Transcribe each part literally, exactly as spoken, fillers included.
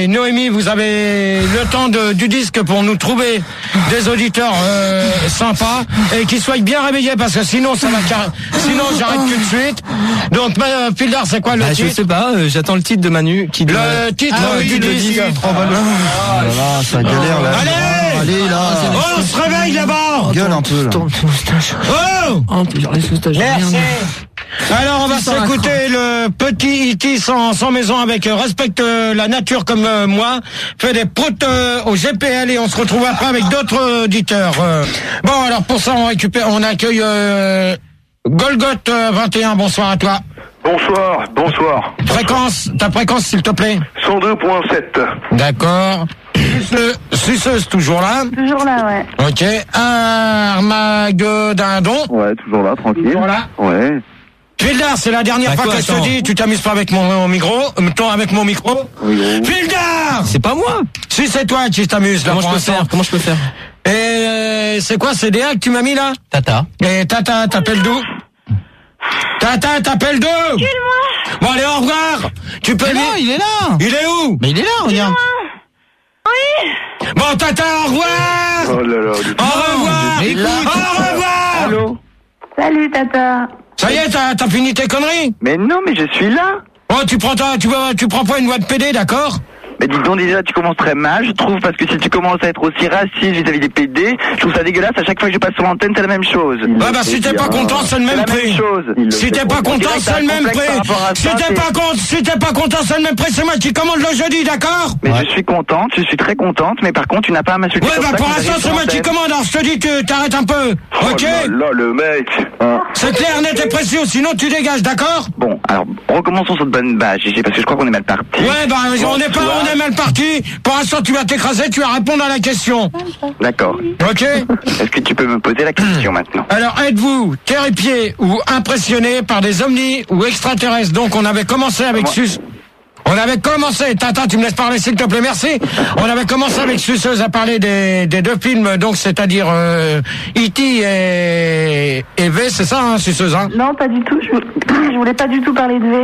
et Noémie, vous avez le temps de, du disque pour nous trouver des auditeurs euh, sympas et qui soient bien réveillés parce que sinon ça va car... sinon j'arrête tout de suite. Donc euh, Pildar, c'est quoi le bah, titre? Je sais pas, euh, j'attends le titre de Manu qui le doit... titre ah, euh, oui, du disque. Oh, bah, ah, là, ça galère là. Allez, ah, allez là. Oh, on se réveille là-bas. Gueule un peu là. Oh, oh merci. Alors on va s'écouter le petit Iti sans, sans maison avec euh, respecte euh, la nature comme euh, moi, fait des proutes euh, au G P L et on se retrouve après avec d'autres auditeurs. Euh, bon alors pour ça on récupère, on accueille euh, Golgoth euh, vingt et un, bonsoir à toi. Bonsoir, bonsoir. Fréquence, ta fréquence s'il te plaît. cent deux virgule sept. D'accord. Suceuse toujours là. Toujours là, ouais. Ok. Armageddon. Ouais, toujours là, tranquille. Toujours là. Ouais. Pildar, c'est la dernière bah fois quoi, que je attends. te dis, tu t'amuses pas avec mon, mon micro, euh, toi avec mon micro. Oui, oui. Pildar! C'est pas moi. Si c'est toi qui t'amuses là. Comment je pour peux l'instant. faire Comment je peux faire Et euh, c'est quoi, c'est D A que tu m'as mis là? Tata. Et Tata, t'appelles d'où? Tata, t'appelles d'où? Excuse-moi. Bon allez, au revoir. Tu peux Il est là, lui- il est là. Il est où? Mais il est là, regarde. Oui. Bon Tata, au revoir. Oh là là. Au revoir. mais écoute. Au revoir. Allô? Salut, Tata. Ça y est, t'as, t'as fini tes conneries? Mais non, mais je suis là. Oh, tu prends ta, tu, tu prends pas une loi de P D, d'accord? Mais dis donc déjà, tu commences très mal, je trouve, parce que si tu commences à être aussi raciste vis-à-vis des P D, je trouve ça dégueulasse. À chaque fois que je passe sur l'antenne, c'est la même chose. Ouais, bah, si t'es pas content, c'est le même la prix. même chose. Si t'es pas content, c'est le même prix. Si t'es pas content, si t'es pas content, c'est le même prix. C'est moi qui commande le jeudi, d'accord? Mais je suis contente, je suis très contente, mais par contre, tu n'as pas à m'insulter. Ouais, comme bah, ça pour quand l'instant, j'arrive c'est sur moi qui l'antenne. commande. Alors, je te dis, tu t'arrêtes un peu. Ok? Oh là là, le mec. Hein. C'est clair, net et précis, sinon tu dégages, d'accord? Bon, alors, recommençons sur de bonnes bases, Gigi, parce que je crois qu'on est mal parti. Ouais, bah, on est pas, on est mal parti. Pour l'instant, tu vas t'écraser, tu vas répondre à la question. D'accord. Ok? Est-ce que tu peux me poser la question maintenant? Alors, êtes-vous terrifié ou impressionné par des ovnis ou extraterrestres? Donc, on avait commencé avec Moi- Sus... On avait commencé, Tata, tu me laisses parler s'il te plaît, merci. On avait commencé avec Suceuse à parler des, des deux films, donc c'est-à-dire euh, E T et, et V, c'est ça, hein, Suceuse, hein? Non, pas du tout. Je, je voulais pas du tout parler de V.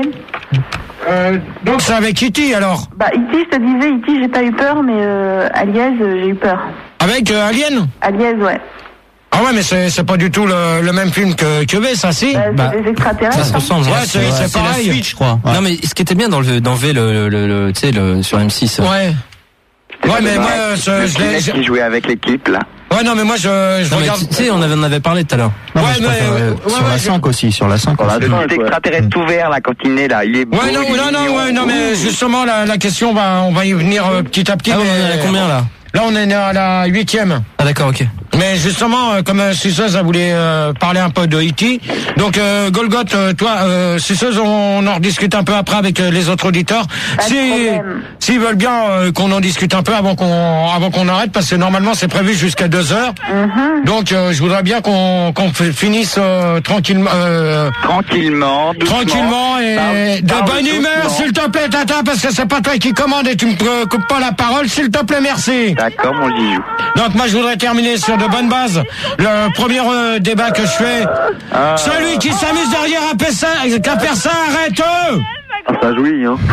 Euh, donc c'est avec E T alors? Bah, E T, je te disais, E T, j'ai pas eu peur, mais euh, Alias, euh, j'ai eu peur. Avec euh, Alien? Alias, ouais. Ah ouais, mais c'est, c'est pas du tout le, le même film que, que V, ça, si? Bah, c'est Bah, des extraterrestres. Ça se hein. ressemble. Ouais, c'est- c'est pareil. la suite, je crois. Ouais. Non, mais ce qui était bien dans le dans V, le, le, le tu sais, le sur M six. Ouais. Ouais, mais moi, euh, je, Le je petit l'ai... mec je- qui jouait avec l'équipe, là. Ouais, non, mais moi, je, je Non, mais regarde... tu sais, on avait, on avait parlé tout à l'heure. Non, mais Ouais, je mais, préfère, euh, euh, ouais, sur ouais, la je- cinq aussi, sur la cinq aussi. Le petit extraterrestre tout vert, là, quand il est là, il est beau. Ouais, non, il est non, non, mignon. ouais, non, mais justement, la, la question, on va, on va y venir euh, petit à petit. Ah, on mais- en est à combien là? Là, on est à la huitième. Ah d'accord, ok. Mais justement, euh, comme euh, Suceuse a voulu euh, parler un peu de E T, donc euh, Golgoth, euh, toi, euh, Suceuse, on, on en rediscute un peu après avec euh, les autres auditeurs. Pas de Si, problème. s'ils veulent bien euh, qu'on en discute un peu avant qu'on, avant qu'on arrête, parce que normalement c'est prévu jusqu'à deux heures. Mhm. Donc, euh, je voudrais bien qu'on, qu'on f- finisse euh, tranquillement. Euh, Tranquillement, doucement. Tranquillement et Parle- de parle bonne humeur, doucement. s'il te plaît, Tata, parce que c'est pas toi qui commande et tu me coupes pas la parole, s'il te plaît, merci. D'accord, mon Gigi. Donc moi je voudrais terminer sur de bonnes bases. Le premier euh, débat que je fais, Ah. celui qui s'amuse derrière un pessin, qu'à faire ça, arrête eux. Ah, ça jouit, hein.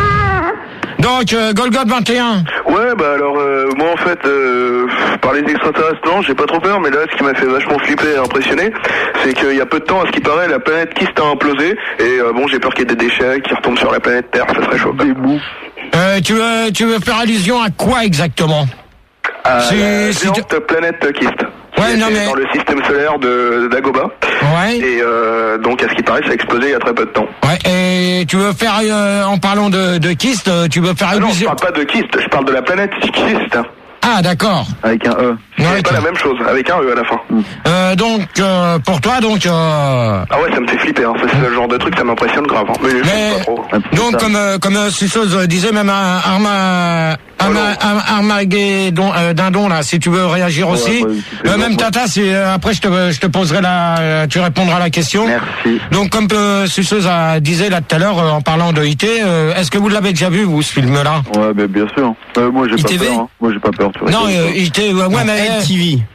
Donc euh, Golgoth vingt et un. Ouais, bah alors, euh, moi en fait, euh, par les extraterrestres, non, j'ai pas trop peur, mais là, ce qui m'a fait vachement flipper et impressionner, c'est qu'il y a peu de temps, à ce qui paraît, la planète Kist a implosé, et euh, bon, j'ai peur qu'il y ait des déchets qui retombent sur la planète Terre, ça serait chaud. Des bouts. Euh, tu veux tu veux faire allusion à quoi exactement? À Si- la si géante planète Kist. qui Ouais, non, était mais- dans le système solaire de d'Agoba. Ouais. Et euh, donc, à ce qui paraît, ça a explosé il y a très peu de temps. Ouais. Et tu veux faire euh, en parlant de de Kist, euh, tu veux faire Ah non, je allusion? parle pas de Kist, je parle de la planète Kist. Ah d'accord. Avec un E. Ouais, C'est pas ok. la même chose, avec un E à la fin. Euh, donc euh, pour toi donc. Euh, Ah ouais, ça me fait flipper, hein. C'est ce genre de truc, ça m'impressionne grave. Hein. Mais je sais Mais, pas trop. donc, comme, euh, comme euh, Suceuse disait, même un Arma, Arma, Arma- Armageddon, euh, Dindon, là, si tu veux réagir aussi. ouais, Euh, même Tata, si, euh, après, je te, je te poserai la, euh, tu répondras à la question. Merci. Donc, comme euh, Suceuse a disait là tout à l'heure, euh, en parlant de I T, euh, est-ce que vous l'avez déjà vu, vous, ce film-là? Ouais, mais bien sûr. Euh, moi, j'ai I T V? pas peur. Hein. Moi, j'ai pas peur, tu vois. Non, euh, I T, ouais, ouais, mais, M T V.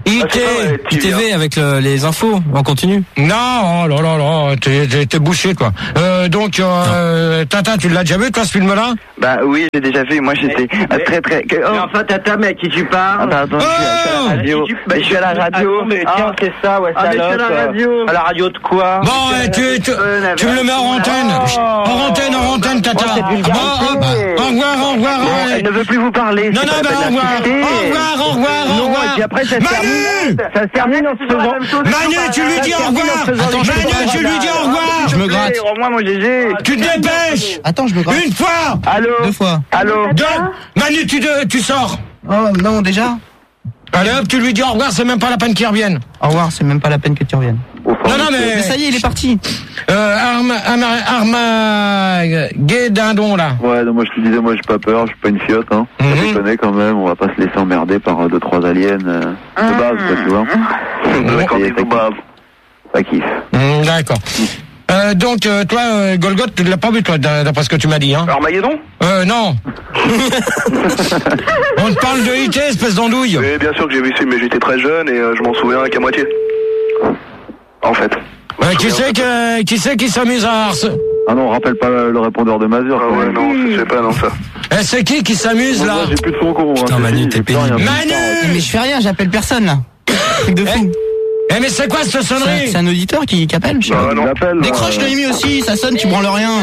I T, I T V avec le, les infos en continu. Non, oh là là là, t'es, t'es, t'es bouché quoi. Euh, donc, euh, Tata, tu l'as déjà vu toi ce film-là? Bah oui, j'ai déjà vu. Moi, j'étais euh, très très. Oh. Mais enfin, Tata, mais à qui tu parles? Ah, pardon, oh je, suis, je suis à la radio. Tu... Mais je suis à la radio. Ah, mais ah, tiens, c'est ça, ouais, ah, mais je suis à la radio. À la radio de quoi? Bon, euh, tu, tu, tu me le mets en antenne. Oh. En antenne, en antenne, Tata. Oh, bon, hop, au revoir, au revoir. Bon, elle ne veut plus vous parler. Non, non, bah, au revoir. Au revoir, au revoir, au revoir. Et puis après, ça se Manu termine. Ça se termine en se faisant. Manu, tu lui dis au revoir. Attends, je Manu, tu lui dis au revoir. Je me gratte. Rends-moi mon G G. Tu te dépêches. Attends, je me gratte. Une fois. Allô? Deux fois. Allô? Deux. Manu, tu, de, tu sors. Oh non, déjà. Allez hop, tu lui dis au revoir, c'est même pas la peine qu'il revienne. Au revoir, c'est même pas la peine que tu reviennes. Non, non, mais... Mais ça y est, il est parti. Euh, Arma, Arma, Arma, Gay Dindon, là. Ouais, non, moi je te disais, moi j'ai pas peur, je suis pas une fiotte, hein. Mhm. Ça déconne quand même, on va pas se laisser emmerder par euh, deux, trois aliens euh, de base, quoi, tu vois. D'accord, Et des ça coups braves. kiffe. Ça kiffe. Mmh, d'accord. Euh, donc, euh, toi, euh, Golgoth, tu l'as pas vu, toi, d'après ce que tu m'as dit, hein? Armageddon? Euh, non. On te parle de I T, espèce d'andouille. Oui, bien sûr que j'ai vu ça, mais j'étais très jeune et euh, je m'en souviens qu'à moitié. En fait. Euh, qui c'est que, qui c'est qui s'amuse à harce... Ah non, on rappelle pas le répondeur de Mazur. Ah ouais, non, je sais pas, non, ça. Eh, c'est qui qui s'amuse, là? Moi, j'ai plus de son con. Putain, hein, Manu, c'est t'es j'ai plus rien. pénible. Manu! Mais je fais rien, j'appelle personne là. Truc de fou. Eh, mais c'est quoi cette C'est sonnerie? c'est un auditeur qui, qui appelle, je sais Ah, pas. non. Il appelle, Décroche euh, Noémie aussi, ça sonne, tu branles rien.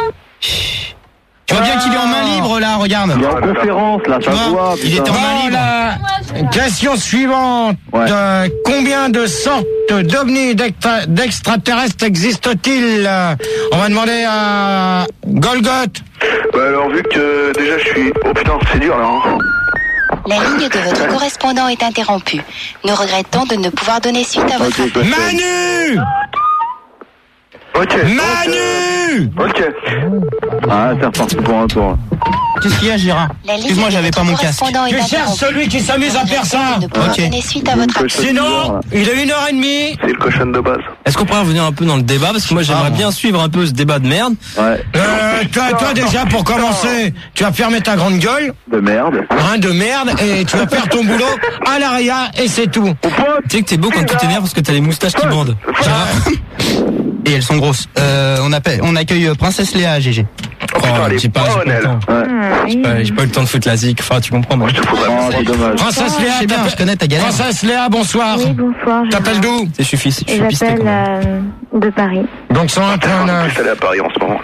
Tu vois bien qu'il est en main libre là, regarde. Il est en conférence, là, Tu ça vois, se voit. il putain. était en main Bon, libre. la question suivante. Ouais. Euh, combien de sortes d'ovnis d'extra- d'extraterrestres existent-ils? Euh, On va demander à Golgoth. Bah alors, vu que déjà je suis... Oh putain, c'est dur, là, hein. La ligne de votre correspondant est interrompue. Nous regrettons de ne pouvoir donner suite à votre Ok, appel. Manu! Ok. Manu! Ok. Ah, c'est reparti pour un tour. Qu'est-ce qu'il y a, Gérard? La ligne Excuse-moi, de j'avais votre pas mon casque. correspondant est Tu cherches interrompue. celui qui s'amuse à faire ça. De pouvoir Ok. donner suite à votre appel. Sinon, il est une heure et demie. C'est le cochon de base. Est-ce qu'on pourrait revenir un peu dans le débat? Parce que moi j'aimerais bien suivre un peu ce débat de merde. Ouais, Euh, toi, toi déjà, pour commencer, tu vas fermer ta grande gueule, de merde. hein, de merde, et tu vas faire ton boulot à l'aria, et c'est tout. Tu sais que t'es beau quand tu t'énerves parce que t'as les moustaches qui bandent. Ça va? Et elles sont grosses. Euh, on, appelle, on accueille euh, Princesse Léa à G G. Oh putain, elle j'ai est pas, j'ai bonne, pas le elle. temps. Ouais. J'ai pas, j'ai pas eu le temps de foutre la zik. Enfin, tu comprends, moi. Je te faudrais Oh, c'est dommage. Princesse Je Léa, sais bien, t'appelles- je connais ta galère. Princesse Léa, bonsoir. Oui, bonsoir. T'appelles d'où? Je suis fils, je suis pisté J'appelle quand même. euh, de Paris. Donc cent un point En neuf. plus, elle est à Paris en ce moment.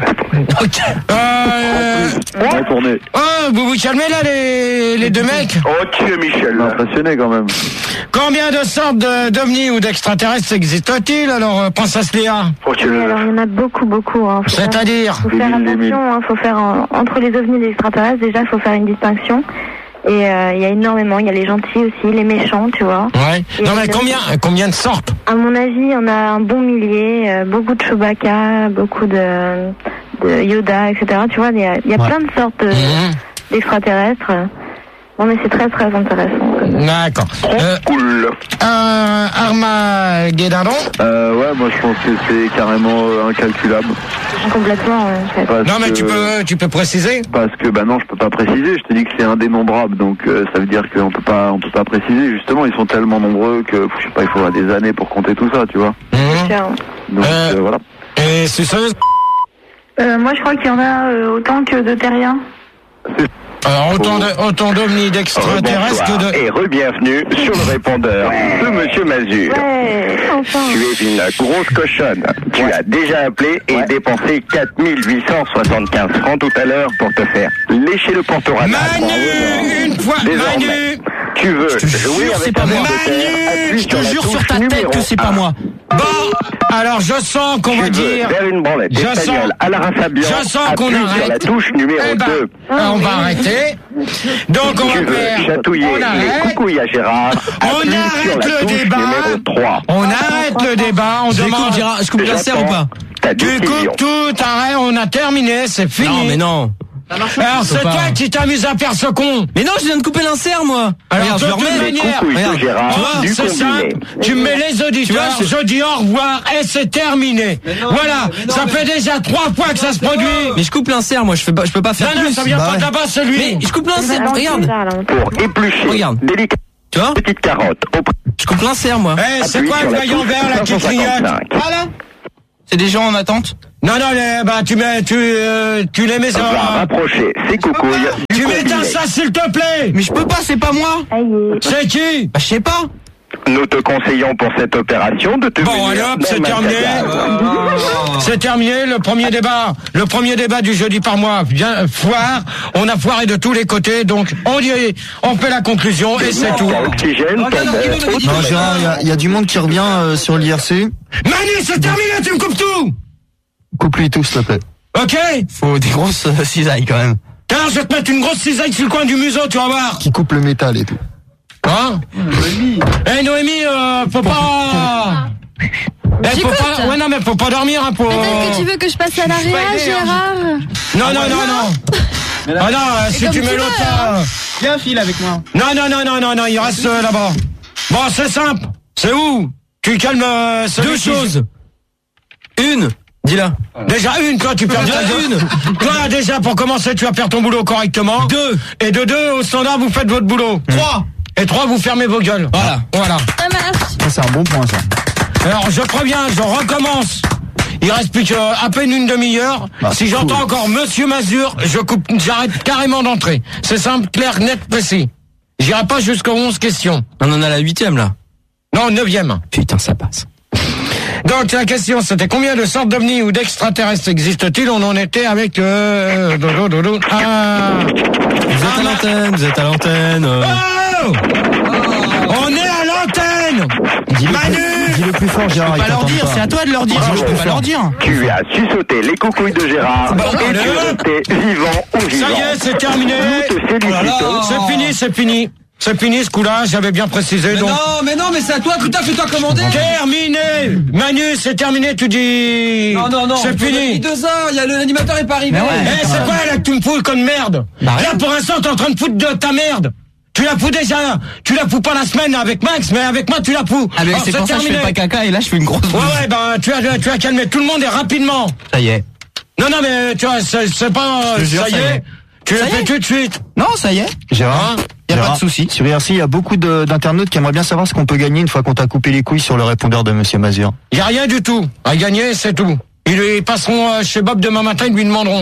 Euh, Retournez. oh, vous vous calmez là, les, les deux mecs? Ok, Michel. Impressionné quand même. Combien de sortes de- d'ovnis ou d'extraterrestres existent-ils, alors, euh, Princesse Léa? Ok. Oui, alors il y en a beaucoup, beaucoup. Hein. Faut faire- C'est-à-dire? faut faire Des mille, des mille. attention, hein. Faut faire en- entre les ovnis et les extraterrestres, déjà, il faut faire une distinction. Et euh, il y a énormément, il y a les gentils aussi, les méchants, tu vois. Ouais. Et Non, mais le- combien, combien de sortes? À mon avis, on a un bon millier, euh, beaucoup de Chewbacca, beaucoup de, de Yoda, et cetera. Tu vois, il y a, il y a Ouais. plein de sortes euh, Mmh. d'extraterrestres. Bon, mais c'est très, très intéressant. D'accord. Euh, Cool. euh, Arma Guédardon? Euh, ouais, moi je pense que c'est carrément euh, incalculable. Complètement, ouais, en fait. Parce Non, mais que- tu peux, tu peux préciser? Parce que bah non, je peux pas préciser. Je te dis que c'est indénombrable, donc euh, ça veut dire qu'on peut pas, on peut pas préciser. Justement, ils sont tellement nombreux que je sais pas, il faudra des années pour compter tout ça, tu vois. Mmh. Tiens. Donc Euh, euh, voilà. Et suceuse? Euh, moi, je crois qu'il y en a euh, autant que de terriens. Alors, autant de, autant d'ovnis d'extraterrestres que de... Et re-bienvenue sur le répondeur de Monsieur Mazur. Ouais, enfin. Tu es une grosse cochonne. Tu as déjà appelé et dépensé quatre mille huit cent soixante-quinze francs tout à l'heure pour te faire lécher le pantoranas. Manu, une fois, Désormais, Manu. tu veux Je te jouer jure, avec c'est pas un moi. ver de terre, Manu, appuie Je te sur la jure sur touche ta tête numéro que c'est pas un. moi. Bon, alors je sens qu'on va Tu veux dire... faire une branlette Je espagnole sens- à la Rafabian, je sens qu'on appuie sur la arrête. touche numéro Eh ben, deux. on va arrêter. Donc on Tu va veux faire... chatouiller On les arrête. coucouilles à Gérard, On appuie sur arrête la le touche débat. numéro trois. On arrête le débat, on Je demande... coupe, Gérard, je coupe l'insert ou pas? Ta Tu décision. coupes tout, arrête, on a terminé, c'est fini. Non, mais non. Alors c'est pas. toi qui t'amuses à faire ce con. Mais non, je viens de couper l'insert, moi. Alors, Regarde, de je le toute remets. manière- Coucouilles de Regarde. Gérard, Oh, du c'est combiné. simple, tu mets les auditeurs, Tu vois, je dis au revoir et c'est terminé. Voilà, ça fait déjà trois fois que ça se produit. Mais je coupe l'insert, moi, je fais pas, je peux pas faire Non, non, plus. ça vient Bah pas ouais. de là-bas celui. Mais je coupe l'insert, Alors, regarde. c'est ça, là, on- Pour éplucher Regarde. délicatement Tu vois? Petite carotte. Au... Je coupe l'insert, moi. Eh, c'est quoi le maillon vert là qui clignote? Voilà. C'est des gens en attente? Non, non, les, bah, tu mets, tu, euh, tu les mets sur... On va rapprocher ces coucouilles. Tu m'éteins ça, s'il te plaît! Mais je peux pas, c'est pas moi. C'est qui? Bah, je sais pas. Nous te conseillons pour cette opération de te Bon, munir allez hop, d'un c'est masque à terminé. gaz. C'est terminé, le premier débat. Le premier débat du jeudi par mois. Bien, foire. On a foiré de tous les côtés, donc on dit, on fait la conclusion et c'est tout. Oxygène, Non, Gérard, il y a- il y, a du monde qui revient euh, sur l'I R C. Manu, c'est terminé, tu me coupes tout! Coupe-lui tout, s'il te plaît. Ok? Faut des grosses euh, cisailles quand même. Tiens, je vais te mettre une grosse cisaille sur le coin du museau, tu vas voir. Qui coupe le métal et tout. Hein? Eh, Noémie, euh, faut pas... Eh, faut J'écoute. pas... Ouais, non, mais faut pas dormir, hein, pour... Peut-être que tu veux que je passe à l'arrière, Gérard? Non, non, non, non. Ah non, euh, si comme tu tu mets veux, l'autre hein. là... Viens, un fil avec moi. Non, non, non, non, non, non, il reste euh, là-bas. Bon, c'est simple. C'est où? Tu calmes euh, celui Deux qui- choses. Une. Dis-la. Déjà une, toi, tu perds Déjà ta une. Toi, déjà, pour commencer, tu vas faire ton boulot correctement. Deux. Et de deux, au standard, vous faites votre boulot. Trois. Et trois, vous fermez vos gueules. Voilà. Voilà. Ça marche. Ça, c'est un bon point, ça. Alors, je préviens, je recommence. Il reste plus qu'à peine une demi-heure. Ah, si j'entends cool. encore Monsieur Mazur, je coupe, j'arrête carrément d'entrer. C'est simple, clair, net, précis. J'irai pas jusqu'aux onze questions. On en a la huitième, là. Non, neuvième. Putain, ça passe. Donc la question c'était combien de sortes d'ovnis ou d'extraterrestres existent-ils? On en était avec euh, dodo, dodo, ah. Vous êtes à l'antenne, vous êtes à l'antenne. euh. Oh On est à l'antenne. Dis-le Manu plus, dis-le plus fort, Gérard. Je peux ils pas leur t'entendent dire, pas. c'est à toi de leur dire. Je peux pas leur dire. Tu as suçoté les coucouilles de Gérard Bon, et allez, tu hop. restais vivant ou vivant. Ça y est, c'est terminé. Nous te félicitons. C'est fini, c'est fini. C'est fini ce coup-là, j'avais bien précisé. Mais donc... non, mais non, mais c'est à toi, putain, que t'as commandé. Terminé. Manu, c'est terminé, tu dis... Non, non, non. C'est fini. deux heures, il y a l'animateur est pas arrivé. Mais ouais. Eh, c'est quoi là que tu me fous comme merde? Bah, Là, pour l'instant, t'es en train de foutre de ta merde. Tu la fous déjà, tu la fous pas la semaine avec Max, mais avec moi, tu la fous. Ah, mais Alors, c'est pour ça que je terminé. fais pas caca et là je fais une grosse. Ouais, ouais, ben, tu as, tu as calmé tout le monde et rapidement. Ça y est. Non, non, mais, tu vois, c'est c'est pas, Je te jure, ça y ça y est. est. Tu Ça le y fais est. tout de suite. Non, ça y est. Gérard, Hein Y a Gérard, pas de souci. Sur I R C, il y a beaucoup de- d'internautes qui aimeraient bien savoir ce qu'on peut gagner une fois qu'on t'a coupé les couilles sur le répondeur de Monsieur Mazur. Y a rien du tout. À gagner, c'est tout. Ils lui passeront euh, chez Bob demain matin, ils lui demanderont.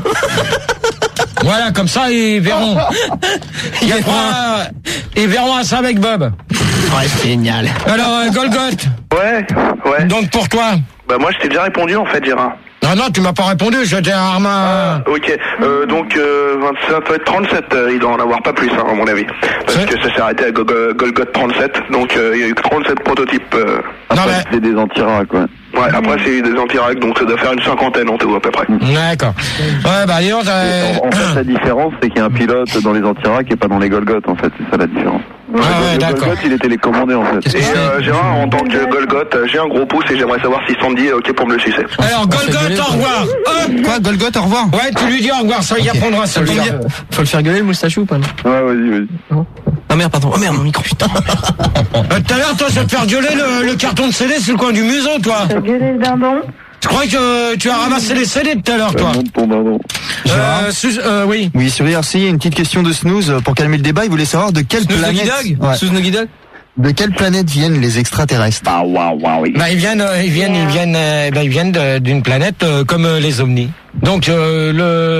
Voilà, comme ça, ils verront. Ils verront, euh, ils verront ça avec Bob. Ouais, c'est génial. Alors, euh, Golgoth, Ouais, ouais. donc pour toi. Bah moi je t'ai déjà répondu en fait, Gérard. Non, non, tu m'as pas répondu, j'étais à Arma. Ok, euh, donc euh, vingt-sept, ça peut être trente-sept, euh, il doit en avoir pas plus hein, à mon avis. Parce C'est- que ça s'est arrêté à Go- Go- Golgoth trente-sept, donc euh, il y a eu que trente-sept prototypes. euh. Non, Après, mais- c'est des anti-racks, quoi. Ouais, après c'est des anti-racks, donc ça doit faire une cinquantaine en tout à peu près. D'accord. Ouais, bah, dis donc, euh, En, en fait, la différence, c'est qu'il y a un pilote dans les anti-racks et pas dans les Golgoth, en fait. C'est ça la différence. Ah ouais, le d'accord. Golgoth, il est télécommandé, en fait. Et euh, Gérard, en tant que Golgoth, euh, j'ai un gros pouce et j'aimerais savoir si Sandy est ok pour me le sucer. Alors, Golgoth, au revoir. Hop. Quoi, Golgoth, au revoir. Ouais, tu lui dis au revoir, ça y apprendra Faut le, celui-là. faire, faut le faire gueuler, le moustachou ou pas? non Ouais, vas-y, vas-y. Ah merde, pardon. Oh merde, mon micro, putain. Euh, Tout à l'heure, toi, je vais te faire gueuler le, le carton de C D sur le coin du museau, toi. T'as gueulé le dindon. Je crois que tu as ramassé les C D tout à l'heure, toi. Monte ton dindon. Euh, Sus- euh, oui. Oui, sur I R C, il y a une petite question de Snooze euh, pour calmer le débat. Il voulait savoir de quelle Snooze planète, Nuggy Dog Ouais. Snooze Nuggy Dog de quelle planète viennent les extraterrestres. Ah, waouh, waouh, oui. Bah, ils viennent, euh, ils viennent, ils viennent, euh, bah, ils viennent de- d'une planète euh, comme euh, les ovnis. Donc euh,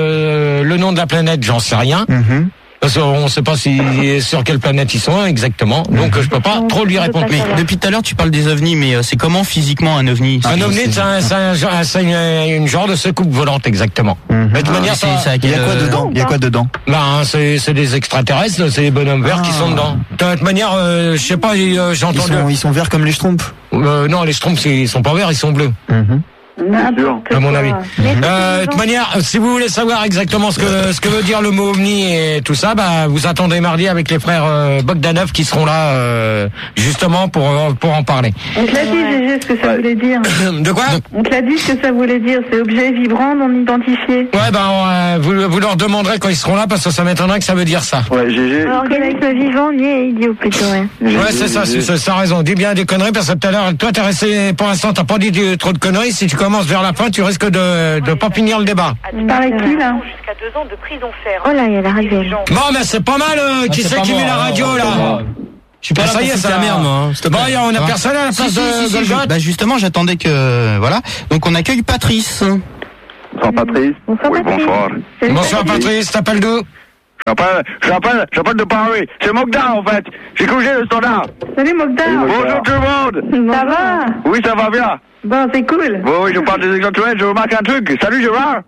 le le nom de la planète, j'en sais rien. Mhm. Parce qu'on ne sait pas si sur quelle planète ils sont exactement. Donc euh, je peux pas trop lui répondre. Mais depuis tout à l'heure, tu parles des ovnis, mais euh, c'est comment physiquement un ovni? Un ovni, c'est un, c'est un genre- c'est une, une genre de secoupe volante exactement. Mhm. Mais de manière, c'est- ça, c'est à Il y a quoi Euh, dedans Il y a quoi dedans bah, hein, c'est c'est des extraterrestres, c'est des bonhommes verts qui sont dedans. De toute manière, euh, je sais pas, euh, j'ai ils entendu. sont, ils sont verts comme les schtroumpfs. Euh, non, les Schtroumpfs, ils sont pas verts, ils sont bleus. Mhm. N'importe À mon quoi. avis. Mais Euh, de toute manière, si vous voulez savoir exactement ce que ce que veut dire le mot ovni et tout ça, bah vous attendez mardi avec les frères euh, Bogdanov qui seront là euh, justement pour euh, pour en parler. On te l'a dit, Gégé, ce que ça voulait dire. De quoi? On te l'a dit ce que ça voulait dire. C'est objet vibrant non identifié. Ouais, ben euh, vous vous leur demanderez quand ils seront là parce que ça m'étonnerait que ça veut dire ça. Ouais, G G. Organisme vivant lié et idiot plutôt, ouais. Ouais, c'est ça, c'est ça, ça a raison. Dis bien des conneries parce que tout à l'heure, toi t'es resté, pour l'instant t'as pas dit du- trop de conneries. Si tu commences vers la fin, tu risques de de pas finir le débat. Tu parles avec qui, là? Jusqu'à deux ans de prison ferme. Oh là, il y a la radio. Bon, mais c'est pas mal. euh, qui c'est c'est pas qui moi, met la alors, radio c'est là? moi. Je suis pas là ça y pour est, foutre ça la merde, moi. Hein, s'il te plaît. Bon, y a- on a Ça va personne à la Si, place si, de si, si, Golgoth. je- Bah justement, j'attendais que voilà. Donc on accueille Patrice. Bonsoir Patrice. Bonsoir, Oui, Patrice. bonsoir. Salut, Bonsoir Patrice, t'appelles d'où? J'appelle, j'appelle, j'appelle de Paris. C'est Mogda, en fait. J'ai couché le standard. Salut Mogda. Bonjour tout le monde. Ça va? Oui, ça va bien. Bon, c'est cool. Bon, oui, je parle des extraterrestres, je remarque un truc. Salut, Gérard.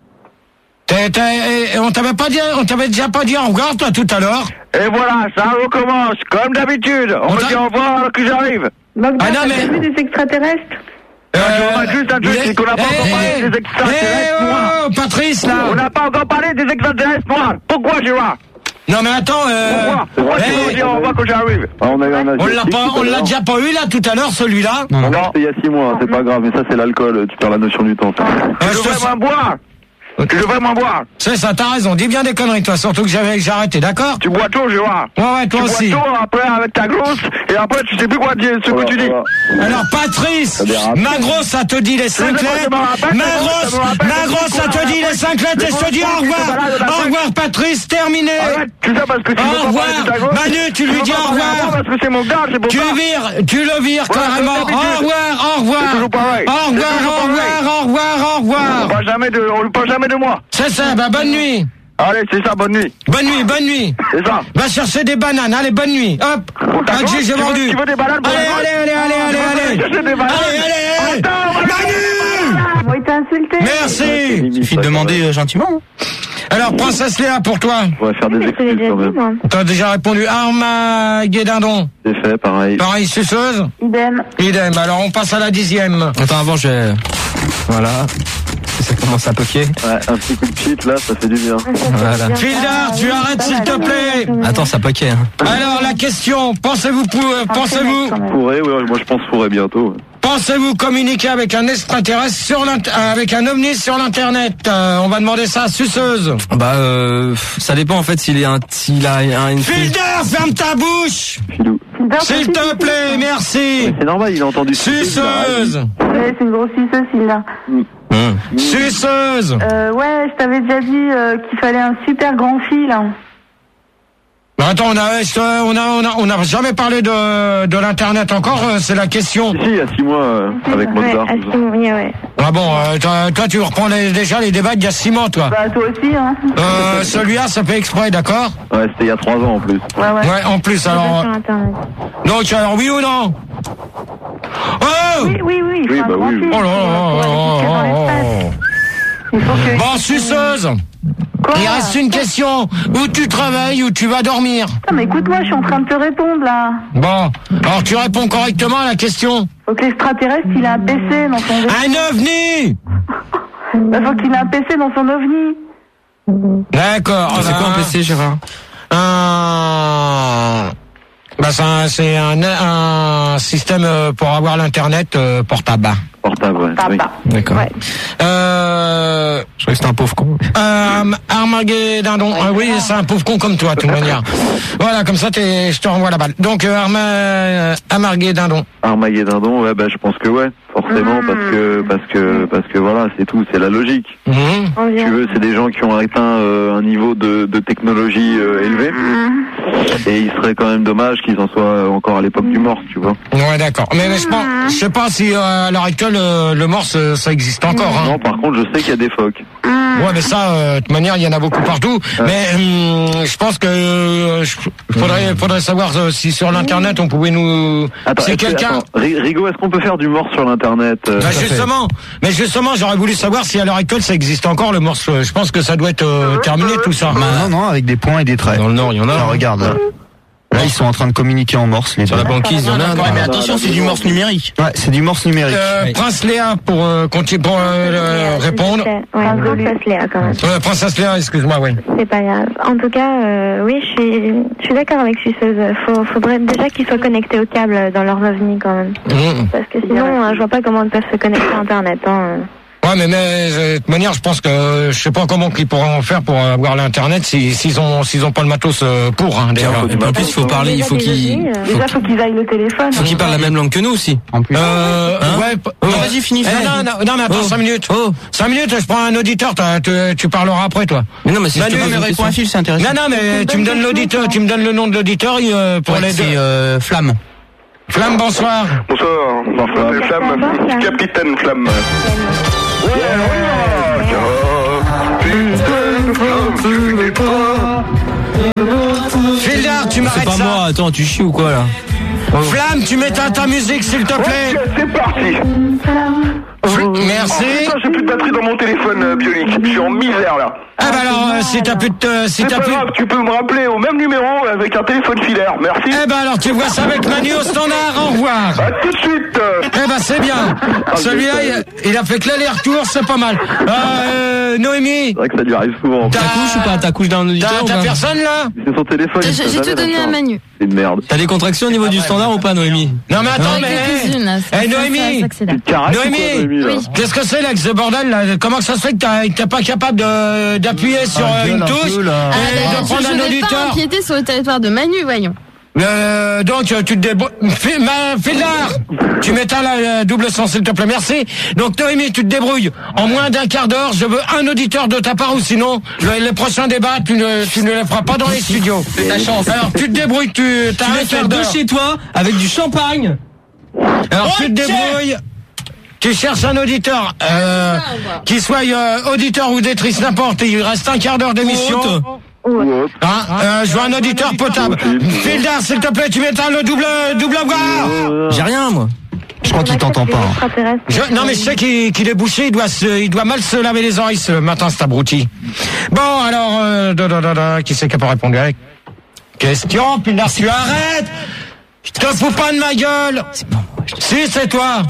T'es- t'es- et on t'avait pas dit, on t'avait déjà pas dit au revoir, toi, tout à l'heure? Et voilà, ça recommence, comme d'habitude. On On me t'a- dit au revoir alors que j'arrive. Mogda, Ah non, t'as mais- vu des extraterrestres? Euh, je remarque juste un truc, il est- c'est qu'on n'a pas Eh, encore parlé eh, des extraterrestres eh, noirs. oh, Patrice, là. On n'a pas encore parlé des extraterrestres noirs. Pourquoi, Gérard? Non, mais attends, euh, Pourquoi? Pourquoi tu eh, me dis au revoir quand j'arrive? Ah, on a eu un on l'a asiatique pas, tout à on l'a l'heure. déjà pas eu, là, tout à l'heure, celui-là? Non, non. Non, c'était il y a six mois, c'est pas grave, mais ça c'est l'alcool, tu perds la notion du temps. ça. Euh, Tu je te- devrais m'en boire. Tu devrais m'en boire. C'est ça, t'as raison, dis bien des conneries, toi, surtout que j'avais, que j'ai arrêté, d'accord? Tu bois tout, Gérard. Ouais, ouais, toi tu aussi. bois tout, après avec ta grosse, et après tu sais plus quoi dire, ce que tu dis. Alors, Patrice, Ça dérape. ma grosse, ça te dit les cinq sais pas, lettres. ça me rappelle, Ma ça me grosse, rappelle, ma ça me grosse, ça rappelle, te dit les cinq lettres et je te dis au revoir. Au revoir, Patrice, terminé. Arrête, tu sais parce que tu Au veux pas revoir. parler de ta grosse. Manu, tu lui veux dis pas au parler à revoir. moi Parce que c'est mon gars, c'est pour Tu ça. vires, tu le vires Voilà, carrément. comme Au d'habitude. revoir, au C'est revoir. toujours pareil. Au C'est revoir, toujours au pareil. revoir, au revoir, au On revoir. parle jamais de, on lui parle jamais de moi. C'est ça, bah bonne nuit. Allez, c'est ça, bonne nuit. Bonne nuit, bonne nuit. C'est ça. Va chercher des bananes, allez, bonne nuit. Hop. Pour ta Ah, grosse, j'ai j'ai tu veux- vendu. tu veux des bananes pour Allez, la grosse allez, allez, allez, allez, Tu veux allez. chercher des bananes Allez, allez, allez. Attends, on va Manu. Bon, il t'a insulté. Merci. Il suffit de demander euh, gentiment. Alors, Princesse Léa, pour toi. On va faire des Mais je te l'ai excuses déjà quand dit, même. moi. T'as déjà répondu Armageddon. C'est fait, pareil. Pareil, suceuse. Idem. Idem. Alors, on passe à la dixième. Attends, avant, je vais... Voilà. Ça commence à poquer. Ouais, un petit coup de cheat là, ça fait du bien. Voilà. Fildar, tu arrêtes, s'il te plaît. Attends, ça poquait. Hein. Alors, la question. Pensez-vous, pou- euh, pensez-vous, Pourrait, ouais, moi je pense pourrait bientôt. pensez-vous communiquer avec un extraterrestre sur l'int- euh, avec un ovni sur l'internet? Euh, on va demander ça à Suceuse. Bah, euh, ça dépend en fait s'il est un, s'il a un, une. Fildar, ferme ta bouche. Filou. S'il te plaît, merci. C'est normal, il a entendu. Suceuse. Ouais, c'est une grosse suceuse, Hilda. Mmh. Suceuse. Euh, ouais, je t'avais déjà dit euh, qu'il fallait un super grand fil. Hein. Bah, attends, on a, euh, on a, on a, on n'a jamais parlé de, de l'internet encore. euh, C'est la question. Si, il y a six mois, euh, avec Ouais, Mozart. à tout ça. six mois, ouais, ouais. Ah bon, euh, toi, toi, tu reprends les- déjà les débats d'il y a six mois, toi. Bah, toi aussi, hein. Euh, celui-là, ça fait exprès, d'accord? Ouais, c'était il y a trois ans en plus. Ouais, ouais. Ouais, en plus, alors. Sur Internet. Donc, alors, oui ou non? Oh! Oui, oui, oui. il faut Oui, un bah grand oui, fil Oh là là pour- pour là aller jusque dans là l'espace. là. Il faut que... Bon, suceuse. Quoi? Il reste une question. Où tu travailles, où tu vas dormir? Putain, mais écoute-moi, je suis en train de te répondre, là. Bon. Alors, tu réponds correctement à la question. Faut que l'extraterrestre, il a un P C dans son... Un ovni! Bah, faut qu'il ait un P C dans son ovni. D'accord. C'est quoi un P C, Gérard? Un... Bah, c'est un, c'est un, un système euh, pour avoir l'internet euh, portable. Portable, ouais. Papa. Oui. D'accord. Ouais. Euh... Je crois que c'était un pauvre con. Euh, Armageddon. Ah oui, c'est un pauvre con comme toi, de toute manière. Voilà, comme ça, t'es, je te renvoie la balle. Donc, euh, Arma, euh, Armageddon. Armageddon, ouais, bah je pense que ouais, forcément, Mmh. parce que parce que parce que voilà, c'est tout, c'est la logique. Mmh. On Si vient. tu veux, c'est des gens qui ont atteint euh, un niveau de, de technologie euh, élevé, et il serait quand même dommage qu'ils en soient encore à l'époque du morse, tu vois. Ouais, d'accord. Mais, mais je pense, je sais pas si euh, à l'heure actuelle le, le morse euh, ça existe encore. Hein. Non, par contre, je sais qu'il y a des phoques. Ouais, mais ça, euh, de toute manière, il y en a beaucoup partout. Mais hum, je pense que euh, je- faudrait, faudrait savoir euh, si sur l'internet on pouvait nous. Attends, si est-ce que- quelqu'un. attends, Ri- Rigo, est-ce qu'on peut faire du morse sur l'internet euh, Bah ça fait- justement, mais justement, j'aurais voulu savoir si à l'heure actuelle ça existe encore le morse. Je pense que ça doit être euh, terminé tout ça. Bah, non, non, avec des points et des traits. Dans le Nord, il y en a. Là, hein. regarde. Là. Là, ils sont en train de communiquer en morse, les Sur deux. la banquise, il y en a. Ouais, non mais attention, c'est du morse numérique. Ouais, c'est du morse numérique. Euh, Oui. Prince Léa pour euh, continuer pour euh, euh, répondre. Ouais, princesse Léa, quand même. Euh, Princesse Léa, excuse-moi, oui. C'est pas grave. En tout cas, euh, oui, je suis, je suis d'accord avec Suceuse. Faut, faudrait déjà qu'ils soient connectés au câble dans leurs ovnis, quand même. Mmh. Parce que sinon, euh, je vois pas comment ils peuvent se connecter à Internet. Hein. Ouais, Ouais, mais, mais de toute manière, je pense que je sais pas comment ils pourront faire pour avoir l'internet si, s'ils ont s'ils ont pas le matos pour. Hein, d'ailleurs. Et puis en plus, il faut parler, il faut qu'ils. Déjà, faut qu'ils aillent le téléphone. Faut qu'ils parlent la même langue que nous aussi. En plus. Euh, Hein ouais. Oh, vas-y, finis. Eh, non, non, non, mais attends, Oh. cinq minutes. Oh. cinq minutes, je prends un auditeur, t'as- tu, tu parleras après, toi. Mais non, mais c'est Manu, justement, mais mais réponds réponds à à Fil, c'est intéressant. Non, non, mais tu me donnes l'auditeur, tu me donnes le nom de l'auditeur euh, pour Ouais, les deux. c'est euh, Flamme. Flamme, bonsoir. Bonsoir, bonsoir, c'est Flamme, Capitaine Flamme. Ouais, Fildar, tu m'arrêtes C'est pas ça. moi, attends, tu chies ou quoi là? Flamme, tu mets ta, ta musique, s'il te plaît. Ok, c'est parti. Merci. Oh, putain, j'ai plus de batterie dans mon téléphone euh, bionique. Je suis en misère là. Ah bah alors, euh, si t'as plus de... euh, si C'est t'as pas plus... grave, tu peux me rappeler au même numéro avec un téléphone filaire. Merci. Eh ben alors, tu vois ça avec Manu au standard, au revoir. À tout de suite. Eh ben c'est bien. Celui-là, il, il a fait que l'aller-retour, c'est pas mal. Euh, Noémie, C'est vrai que ça lui arrive souvent. t'as T'accouches ou pas? T'accouches d'un auditeur t'as ou t'as pas? personne là? C'est son téléphone. il J'ai sait j'ai tout jamais donné à longtemps. Manu. C'est une merde. T'as des contractions au niveau du standard ou pas, Noémie? Non mais attends, Avec mais... quelques-unes, là. Eh, Ça- Noémie. ça s'accélère. Caresse ou quoi, Noémie, Noémie, là Oui. qu'est-ce que c'est là, que ce bordel là? Comment ça se fait que t'as- t'es pas capable de- d'appuyer sur Ah, euh, une gueule un touche peu, là. Ah, et bah, de je prendre je un vais pas auditeur? empiéter sur le territoire de Manu, voyons. Euh, donc euh, tu te débrouilles. Fais- ma- Fildar, tu m'éteins la euh, double sens s'il te plaît, merci. Donc Noémie, tu te débrouilles. En moins d'un quart d'heure, je veux un auditeur de ta part ou sinon le- les prochains débats, tu ne, tu ne les feras pas dans les studios. C'est ta chance. Alors tu te débrouilles, tu as Tu un les fais quart de d'heure. chez toi avec du champagne. Alors tu te débrouilles. Tu cherches un auditeur, euh, qui soit euh, auditeur ou auditrice n'importe. Il reste un quart d'heure d'émission. Hein, euh, je veux un auditeur potable. Fildar, s'il te plaît, tu m'éteins le double double voix. J'ai rien, moi. Je crois qu'il t'entend pas. hein. Je, non mais je sais qu'il qu'il est bouché, il doit se, il doit mal se laver les oreilles ce matin, cet abruti. Bon alors, euh, da, da, da, da, qui c'est qui a pas répondu avec question? Fildar, tu arrêtes. Je te fous pas de ma gueule. Si c'est toi.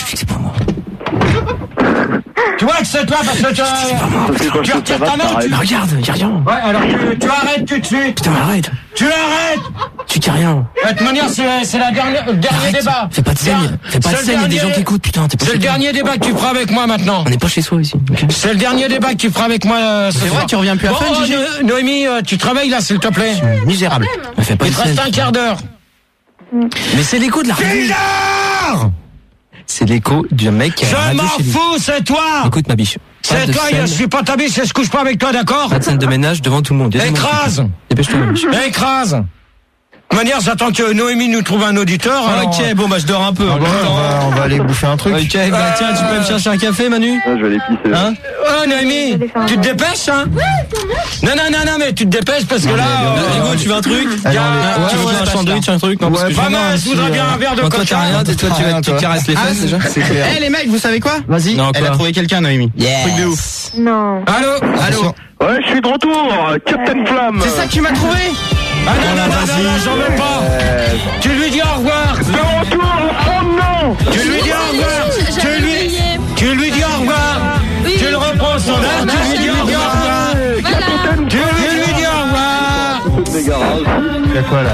Tu vois que c'est toi parce que tu, tu retires ta main. Tu... Regarde, y'a rien. Ouais, alors tu, tu arrêtes tout de suite. Putain, mais arrête. Tu arrêtes. Tu dis rien. De toute manière, c'est c'est la dernière, le dernier Arrête. débat. Fais pas de scène. Der- Fais pas de c'est le scène, il y a des dernier- gens qui écoutent, putain. T'es pas C'est chez le toi. dernier débat que tu feras avec moi maintenant. On n'est pas chez soi ici. ok. C'est le dernier débat que tu feras avec moi euh, ce C'est soir. vrai, tu reviens plus à Bon, Fun, oh, Gigi No- Noémie, euh, tu travailles là, s'il te plaît. Misérable. Mais fais pas Il de te reste scène. un quart d'heure. Mais c'est l'écho de la radio. Fildar, C'est l'écho d'un mec qui a la je radio m'en chez lui. fous, c'est toi. Écoute ma biche. Pas C'est de toi, scène, je suis pas ta biche, je couche pas avec toi, d'accord? Pas de scène de ménage devant tout le monde. Il y a du monde. Écrase. Dépêche-toi, ma biche. Écrase. De toute manière, j'attends que Noémie nous trouve un auditeur. alors, Ok, bon bah je dors un peu. Ah ouais, on, va, on va aller bouffer un truc. Ok, bah tiens, tu peux me chercher un café, Manu? Ah, je vais aller pisser. Hein? Oh Noémie, tu te dépêches hein? Non non non non mais tu te dépêches parce que là. euh, Hugo, tu veux un truc? y a- Tu veux ouais, bien un ouais, sandwich, un truc? Non, parce que Pas je- mal, je voudrais bien un verre de Bon, toi coca. t'as rien, toi tu T'as rien, vas- tu toi. te caresses les fesses déjà? C'est clair. Eh les mecs, vous savez quoi? Vas-y. Non, Elle a quoi? trouvé quelqu'un, Noémie. Truc de ouf. Non. Allô? Allô? Ouais, je suis de retour. Captain Flamme. C'est ça que tu m'as trouvé? Ah non non non non, non j'en veux pas. Tu lui dis au revoir. De retour. Oh non. Tu lui dis au revoir. Tu J'avais lui, oublié. tu lui dis au revoir. Oui. Tu le reprends son âge. Tu lui dis au revoir. Voilà. Tu lui dis au revoir. Des garages. Il y a quoi là?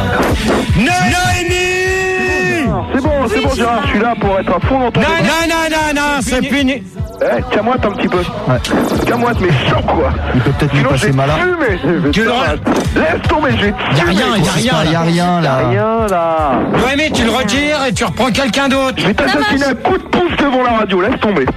Noémie. C'est bon, c'est bon, Gérard. Je suis là pour être à fond dans ton. Non non non non non, c'est fini. Eh, calme-moi un petit peu. Calme-moi, mais chaud quoi. Il peut peut-être lui Sinon, je passer vais malin. fumer. Tu le Laisse tomber, je vais te Y a rien, y a rien. Il y a rien là. Rien là. Noémie, tu le retires et tu reprends quelqu'un d'autre. Je vais t'assassiner un coup de pouce devant la radio, laisse tomber.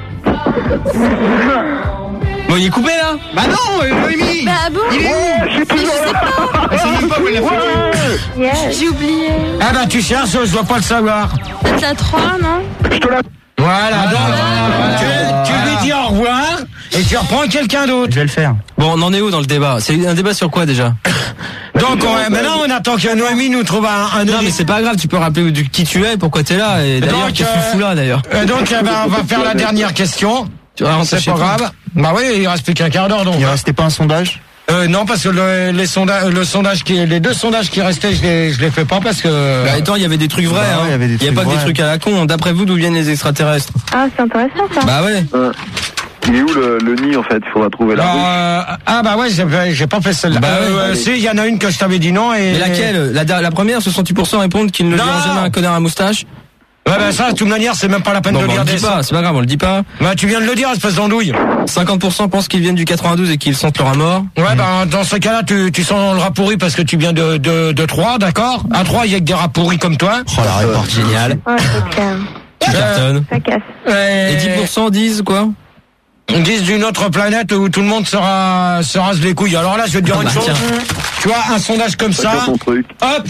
Bon, il est coupé là? Bah non, euh, Noémie. Bah bon. Il est où? Je suis toujours je sais là. Elle sait même pas où elle a foutu. Ouais. Yes. J'ai oublié. Ah bah tu cherches, je dois pas le savoir. Peut-être la trois, non? Je te la. Voilà, donc tu, tu lui dis au revoir et tu reprends quelqu'un d'autre. Je vais le faire. Bon, on en est où dans le débat? C'est un débat sur quoi déjà? Donc on, maintenant on attend que Noémie nous trouve un, un Non mais c'est pas grave, tu peux rappeler du- qui tu es, pourquoi t'es là, et d'ailleurs Donc, qu'est-ce que tu euh, fous là d'ailleurs? Euh, donc eh ben, on va faire la dernière question. Tu vas rentrer C'est chez pas toi. grave. Bah oui, il reste plus qu'un quart d'heure donc. Il restait pas un sondage? Euh, non parce que le, les sondages, le sondage qui, les deux sondages qui restaient, je les, je les fais pas parce que. Bah attends, il y avait des trucs vrais, Bah ouais, hein. il y avait des Il y a trucs pas que des vrais. trucs à la con. D'après vous, d'où viennent les extraterrestres? Ah, c'est intéressant ça. Bah ouais. Euh, Il est où le, le nid en fait? Il faudra trouver la Alors, ruche. euh, ah bah ouais, j'ai, j'ai pas fait celle-là. Bah euh, ouais, euh, allez. si, il y en a une que je t'avais dit non et. Mais laquelle? La, la première, soixante-dix pour cent répondent qu'ils ne Non. diront jamais à un connard à moustache. Ouais, bah ça, de toute manière, c'est même pas la peine Bon, de bah, lire on le des dit pas, c'est pas grave, on le dit pas. Bah, tu viens de le dire, espèce d'andouille. cinquante pour cent pensent qu'ils viennent du quatre-vingt-douze et qu'ils sentent leur mort. Ouais, bah, dans ce cas-là, tu, tu sens le rat pourri parce que tu viens de, de, de Troyes, d'accord? À Troyes, il y a que des rats pourris comme toi. Oh, la réponse géniale. Ouais, c'est clair. Tu cartonnes. Ça casse. Ouais. Et dix pour cent disent quoi? Ils disent d'une autre planète où tout le monde sera, se rase les couilles. Alors là, je vais te dire Ah, une bah, chose. tiens. Tu vois, un sondage comme ça. Chacun son truc. Hop!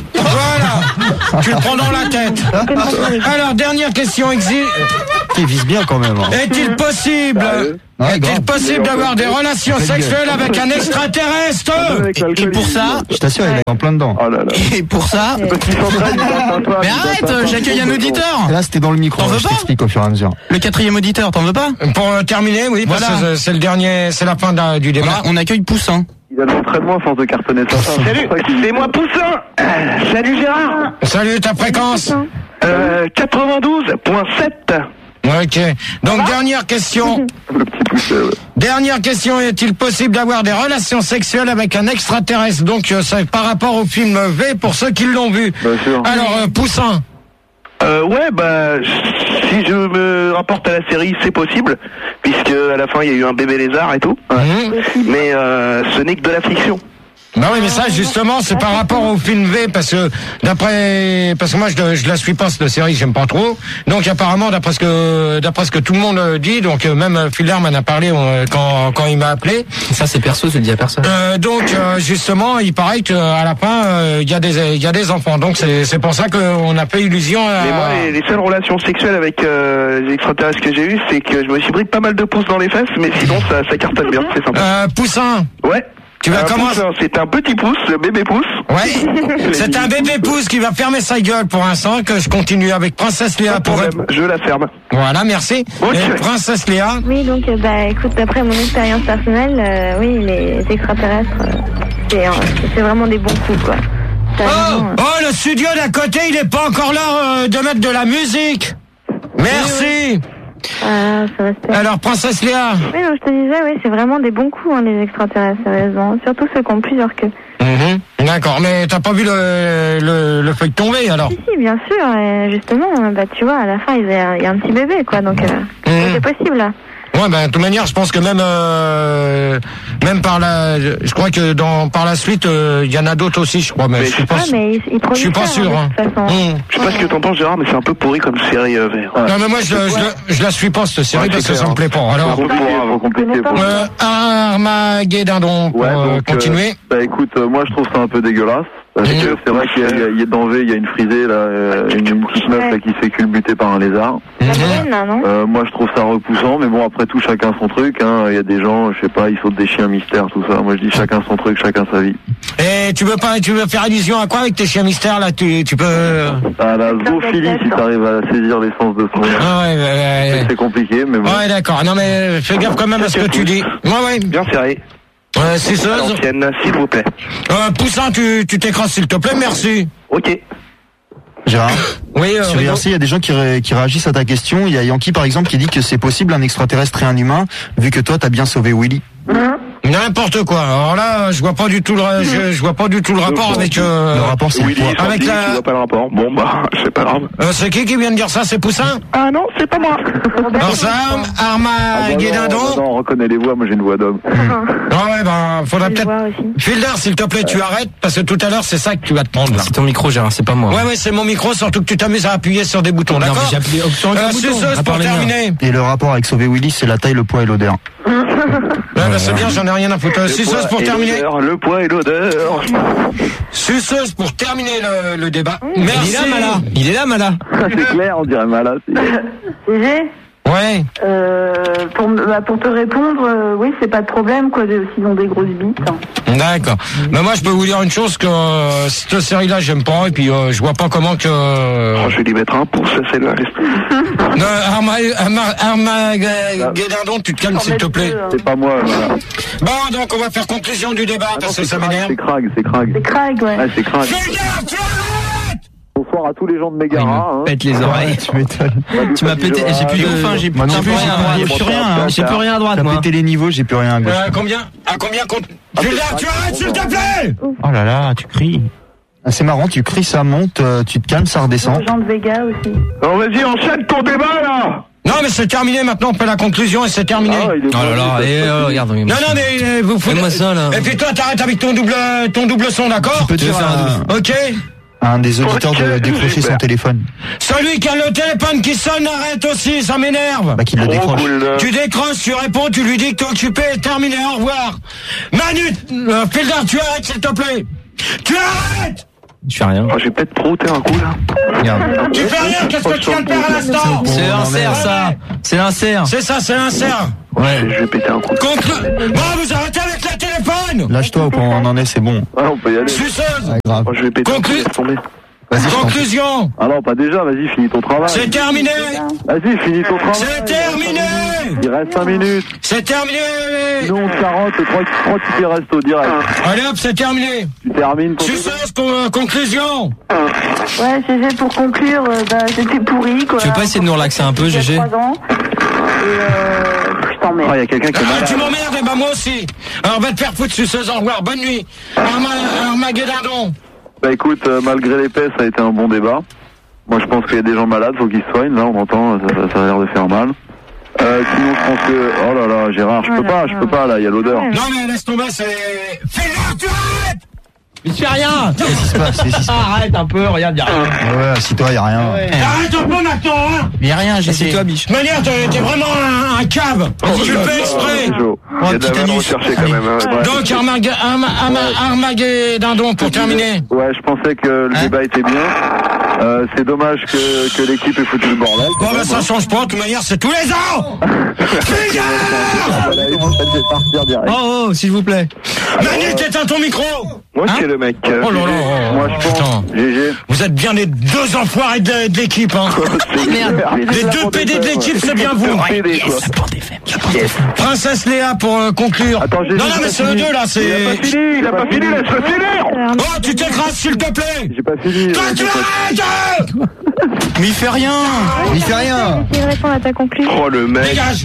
Voilà! Tu le prends dans la tête. Alors, dernière question exi... Qui vise bien quand même. hein. Est-il possible, Ouais, est-il grave. possible d'avoir des relations sexuelles avec un extraterrestre? Et pour ça, Je t'assure, il est en plein dedans. Oh là là. et pour ça, mais arrête, j'accueille un auditeur. Et là, c'était dans le micro. T'en veux Je pas t'explique au fur et à mesure. Le quatrième auditeur, t'en veux pas? Pour euh, terminer, oui, parce Voilà. que c'est le dernier, c'est la fin de- du On, débat. a- on accueille Poussin. Il a de l'entraînement à force de cartonner ça. Salut, c'est moi Poussin. Euh, Salut Gérard. Salut, ta fréquence? Euh, quatre-vingt-douze virgule sept. Ok. Donc, dernière question. Le petit poussé, ouais. Dernière question, est-il possible d'avoir des relations sexuelles avec un extraterrestre? Donc, euh, c'est par rapport au film V pour ceux qui l'ont vu. Bien sûr. Alors, euh, Poussin. Euh, ouais, bah, si je me rapporte à la série, c'est possible, puisque à la fin il y a eu un bébé lézard et tout. Mhm. Mais euh, ce n'est que de la fiction. Bah oui, mais ça, justement, c'est par rapport au film V, parce que d'après, parce que moi, je, je la suis pas, cette série, j'aime pas trop. Donc, apparemment, d'après ce que, d'après ce que tout le monde dit, donc, euh, même euh, Fuller m'en a parlé euh, quand, quand il m'a appelé. Ça, c'est perso, je le dis à personne. Euh, donc, euh, justement, il paraît qu'à la fin, euh, il y a des, il y a des enfants. Donc, c'est, c'est pour ça qu'on a fait illusion à... Mais moi, les, les seules relations sexuelles avec euh, les extraterrestres que j'ai eues, c'est que je me suis pris pas mal de pouces dans les fesses, mais sinon ça, ça cartonne bien, c'est sympa. Euh, Poussin. Ouais. Tu vas Un commencer. pouce, c'est un petit pouce, le bébé pouce. Ouais. C'est un bébé pouce qui va fermer sa gueule pour l'instant, que je continue avec Princesse Léa Pas de pour... problème, je la ferme. Voilà, merci. Ok. Et Princesse Léa. Oui, donc, euh, bah, écoute, d'après mon expérience personnelle, euh, oui, les extraterrestres, euh, c'est, euh, c'est vraiment des bons coups, quoi. Ça, Oh, vraiment, euh, oh, le studio d'à côté, il est pas encore là euh, de mettre de la musique. Merci. ah, ça respecte. Alors, Princesse Léa. Oui, donc, je te disais, oui, c'est vraiment des bons coups, hein, les extraterrestres, sérieusement. Surtout ceux qui ont plusieurs queues. Mhm. D'accord, mais t'as pas vu le, le, le feuille tomber, alors? Si, si, bien sûr, et justement, bah, tu vois, à la fin, il y a, il y a un petit bébé, quoi, donc, euh, Mhm. c'est possible, là. Ouais, ben, de toute manière, je pense que même, euh, même par la, je crois que dans, par la suite, euh, il y en a d'autres aussi, je crois, mais, Mais je suis pas Ah, sûr. mais il, il Je suis pas sûr, hein. de toute façon. Mhm. Je sais pas ce que t'en penses Gérard, mais c'est un peu pourri comme série euh, vert. Non, mais moi, je, je, je la suis pas, cette série, Ouais, parce c'est que ça clair. me plaît pas. Alors, Faut faut compléter. pour- euh, Armageddon, pour Ouais, euh, donc, euh, continuer. bah écoute, euh, moi je trouve ça un peu dégueulasse. Parce Mmh. que c'est vrai qu'il y a, il y a- il y a danger, il y a une frisée là, euh, une, une petite meuf là, qui se fait culbuter par un lézard. La moyenne, là, non? Euh, moi je trouve ça repoussant, mais bon après tout chacun son truc. Hein. Il y a des gens, je sais pas, ils sautent des chiens mystères, tout ça. Moi je dis chacun son truc, chacun sa vie. Et tu veux pas, tu veux faire allusion à quoi avec tes chiens mystères, là? Tu, tu peux... À la zoophilie, si t'arrives à saisir l'essence de son. Ah ouais, ouais, ouais. C'est compliqué, mais bon. Ouais, d'accord. Non, mais fais gaffe quand même à ce que tu dis. Ouais, ouais. Bien serré. Euh, À suceuse. l'ancienne, s'il vous plaît. Euh, Poussin, tu, tu t'écrases, s'il te plaît, merci. Ok. Gérard, Oui, euh, sur I R C, il y a des gens qui, ré- qui réagissent à ta question. Il y a Yankee, par exemple, qui dit que c'est possible un extraterrestre et un humain, vu que toi, t'as bien sauvé Willy. n'importe quoi. Alors là, je vois pas du tout le, je, je vois pas du tout le rapport avec, euh, Le rapport, c'est Oui, le poids. avec tu la- vois pas le rapport. Bon bah, c'est pas grave. euh, c'est qui qui vient de dire ça? C'est Poussin? Ah non, c'est pas moi. Alors ça, Ah, bah non, Armageddon. non, non, on reconnaît les voix, moi j'ai une voix d'homme. Ah ouais, ben, faudrait Je peut-être... vois aussi. Fielder, s'il te plaît, tu arrêtes, parce que tout à l'heure, c'est ça que tu vas te prendre, là. C'est ton micro, Gérard, c'est pas moi. Ouais, ouais, c'est mon micro, surtout que tu t'amuses à appuyer sur des boutons, Non, mais d'accord? j'ai appuyé option avec Euh, un bouton, suceuse à part pour les miens. terminer. Et le rapport avec sauver Willy, c'est la taille, le poids et l'odeur. Ouais, bah, c'est bien, j'en ai rien à foutre. Euh, Le Suceuse poids pour et terminer. l'odeur, le poids et l'odeur. Suceuse pour terminer le, le débat. Il Merci. est là, Mala. Il est là, Mala. C'est clair, on dirait mal. C G, Ouais. euh, pour, me- bah, pour te répondre, euh, oui, c'est pas de problème, quoi, de- s'ils ont des grosses bites. D'accord. Mais moi, je peux vous dire une chose, que euh, cette série-là, j'aime pas, et puis euh, je vois pas comment que... Oh, je vais lui mettre un pouce, ça c'est là. Non, Arma- Arma- Armageddon, tu te calmes, s'il te plaît. C'est pas moi. Voilà. Bon, donc, on va faire conclusion du débat, parce que ça m'énerve. C'est Krag, c'est Krag. C'est Craig, ouais. Ah, c'est Krag. Fais gaffe, tu arrêtes. Bonsoir à tous les gens de Il Mégara. me pète les oreilles. Tu m'étonnes. Tu m'as pété, j'ai plus de Enfin, j'ai Moi non j'ai plus plus, rien à j'ai droite. plus- J'ai plus rien, hein. J'ai plus rien à droite, T'as moi. pété les niveaux, j'ai plus rien à gauche. Euh, combien? À combien compte? Fielder, tu arrêtes, s'il te plaît. Oh là là, tu cries. C'est marrant, tu cries, ça monte, euh, tu te calmes, ça redescend. Jean de Vega aussi. Alors vas-y, enchaîne ton débat là. Non mais c'est terminé maintenant, on fait la conclusion et c'est terminé. Ah, il est Oh là là, et euh, regarde. Non non mais euh, vous foutez... Fais-moi ça là. Et puis toi t'arrêtes avec ton double ton double son, d'accord? Tu peux dire à, Ok. à un des auditeurs de décrocher son téléphone. Celui qui a le téléphone qui sonne, arrête aussi, ça m'énerve. Bah qu'il le décroche. Tu décroches, tu réponds, tu lui dis que t'es occupé, terminé, au revoir. Manu, euh, Filder, tu arrêtes s'il te plaît. Tu arrêtes. Je fais rien. Oh, je vais peut-être prouter un coup là. Regarde. Tu fais rien, qu'est-ce que tu viens de faire à l'instant? C'est l'insert ça. C'est l'insert. C'est ça, c'est l'insert. Ouais. Je vais péter un coup. Conclu... Bon, vous arrêtez avec le téléphone. Lâche-toi au point où on en est, c'est bon. Ouais, on peut y aller. Suceuse. Ouais, grave. Oh, je vais péter Conclu... un coup, laisse tomber. Vas-y, je t'en prie. Conclusion. Ah non, pas déjà, vas-y, finis ton travail. C'est terminé. Vas-y, finis ton travail. C'est terminé. Il reste cinq minutes. C'est terminé. Sinon, on te carotte, trois, trois tickets restent au direct. Allez hop, c'est terminé. Tu termines ton... Suceuse, con- euh, conclusion. Ouais, G G, pour conclure, euh, bah, c'était pourri, quoi. Tu veux pas essayer de nous relaxer un peu, G G? J'ai trois ans. Et euh, je t'emmerde. Ah, il y a quelqu'un qui est Ah, malade. tu m'emmerdes, et bah moi aussi. Alors va te faire foutre, suceuse, au revoir, bonne nuit. Arma- Armageddon. Bah écoute, euh, malgré l'épée, ça a été un bon débat. Moi je pense qu'il y a des gens malades, faut qu'ils se soignent, là on entend, ça, ça, ça a l'air de faire mal. Euh, sinon je pense que... Oh là là, Gérard, je peux pas, je peux pas là, il y a l'odeur. Non mais laisse tomber, c'est... Fais-le, tu arrêtes. Mais tu fais rien. Qu'est-ce qui se passe? Qu'est-ce qui se passe? Arrête un peu, regarde, y'a rien. Ouais, assis-toi, y a rien. Arrête un peu maintenant, hein. Y'a rien, G G. C'est toi, biche. De manière, t'es t'es vraiment un, un cave. Tu le fais exprès. C'est chaud. Il y a de la vanne recherchée quand même. hein. Ouais. Donc Armag- Arma- Arma- Armageddon pour terminer. Ouais, je pensais que le débat était bien. Euh, c'est dommage que, que l'équipe ait foutu le bordel. Bon bah ça change pas, de toute manière c'est tous les ans. Voilà, il faut peut-être partir direct. Oh, oh, s'il vous plaît. Manu, t'éteins ton micro. Moi qui est le mec. euh, Oh là là, G G. oh, Moi je putain. pense. G G. Vous êtes bien les deux enfoirés de, de l'équipe, hein. Merde. Les deux P D de l'équipe, c'est bien vous. P D, quoi. Princesse Léa pour euh, conclure. Attends, j'ai non, j'ai non, mais pas c'est eux fini. deux là, Il a c'est. pas fini, il a pas fini, laisse-le finir. Oh, tu t'écrases s'il te plaît. J'ai pas fini. Toi, tu arrêtes. Mais il fait rien. Il fait rien. Essaye de répondre à ta conclusion. Oh le mec. Dégage.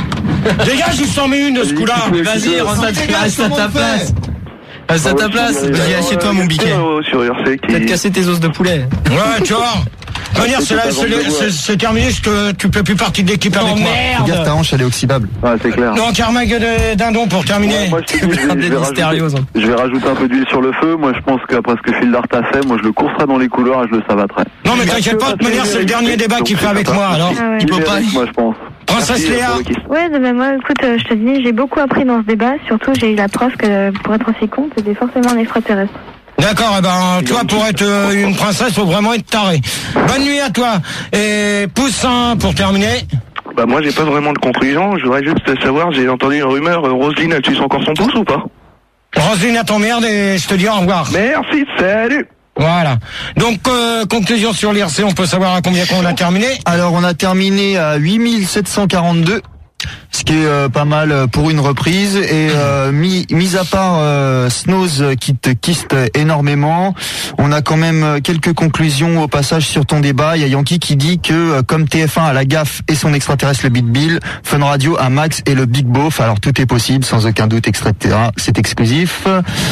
Dégage, je t'en mets une de ce coup-là. Vas-y, reste à ta place. Reste à ta place. Vas-y, assieds-toi, mon biquet. Sur R C Peut-être qui... casser tes os de poulet. Ouais, tu vois. De toute manière, c'est la- c'est le- c'est- c'est terminé, je te- tu fais plus partie de l'équipe avec moi. Fais gaffe, ta hanche, elle est oxybable. Ouais, c'est clair. Donc, Armageddon pour terminer. Moi, je, te dis, je, vais, je, vais Des mystérieux, rajouter, je vais rajouter un peu d'huile sur le feu. Moi, je pense qu'après ce que Fildart a fait, moi, je le courserai dans les couloirs et je le savaterai. Non, mais t'inquiète pas, de toute manière, c'est le dernier débat qu'il fait avec moi, alors. Ah ouais. Il peut pas. Moi, je pense. Princesse Merci, Léa. pour le kiss. Ouais, mais moi, écoute, euh, je te dis, j'ai beaucoup appris dans ce débat. Surtout, j'ai eu la preuve que pour être aussi con, c'était forcément un extraterrestre. D'accord, eh ben, toi, pour être euh, une princesse, faut vraiment être taré. Bonne nuit à toi. Et Poussin, pour terminer. Bah, moi, j'ai pas vraiment de conclusion. Je voudrais juste savoir, j'ai entendu une rumeur, euh, Roselyne, elle suce encore son pouce ou pas? Roselyne, à ton merde et je te dis au revoir. Merci, salut. Voilà. Donc, euh, conclusion sur l'I R C, on peut savoir à combien on a terminé. Alors, on a terminé à huit mille sept cent quarante-deux. Ce qui est euh, pas mal pour une reprise et euh, mis, mis à part euh, Snows qui te kiste énormément, on a quand même quelques conclusions au passage sur ton débat. Il y a Yankee qui dit que euh, comme T F un a la gaffe et son extraterrestre le Big Bill, Fun Radio a Max et le Big Beauf. Alors tout est possible sans aucun doute, et cetera. C'est exclusif.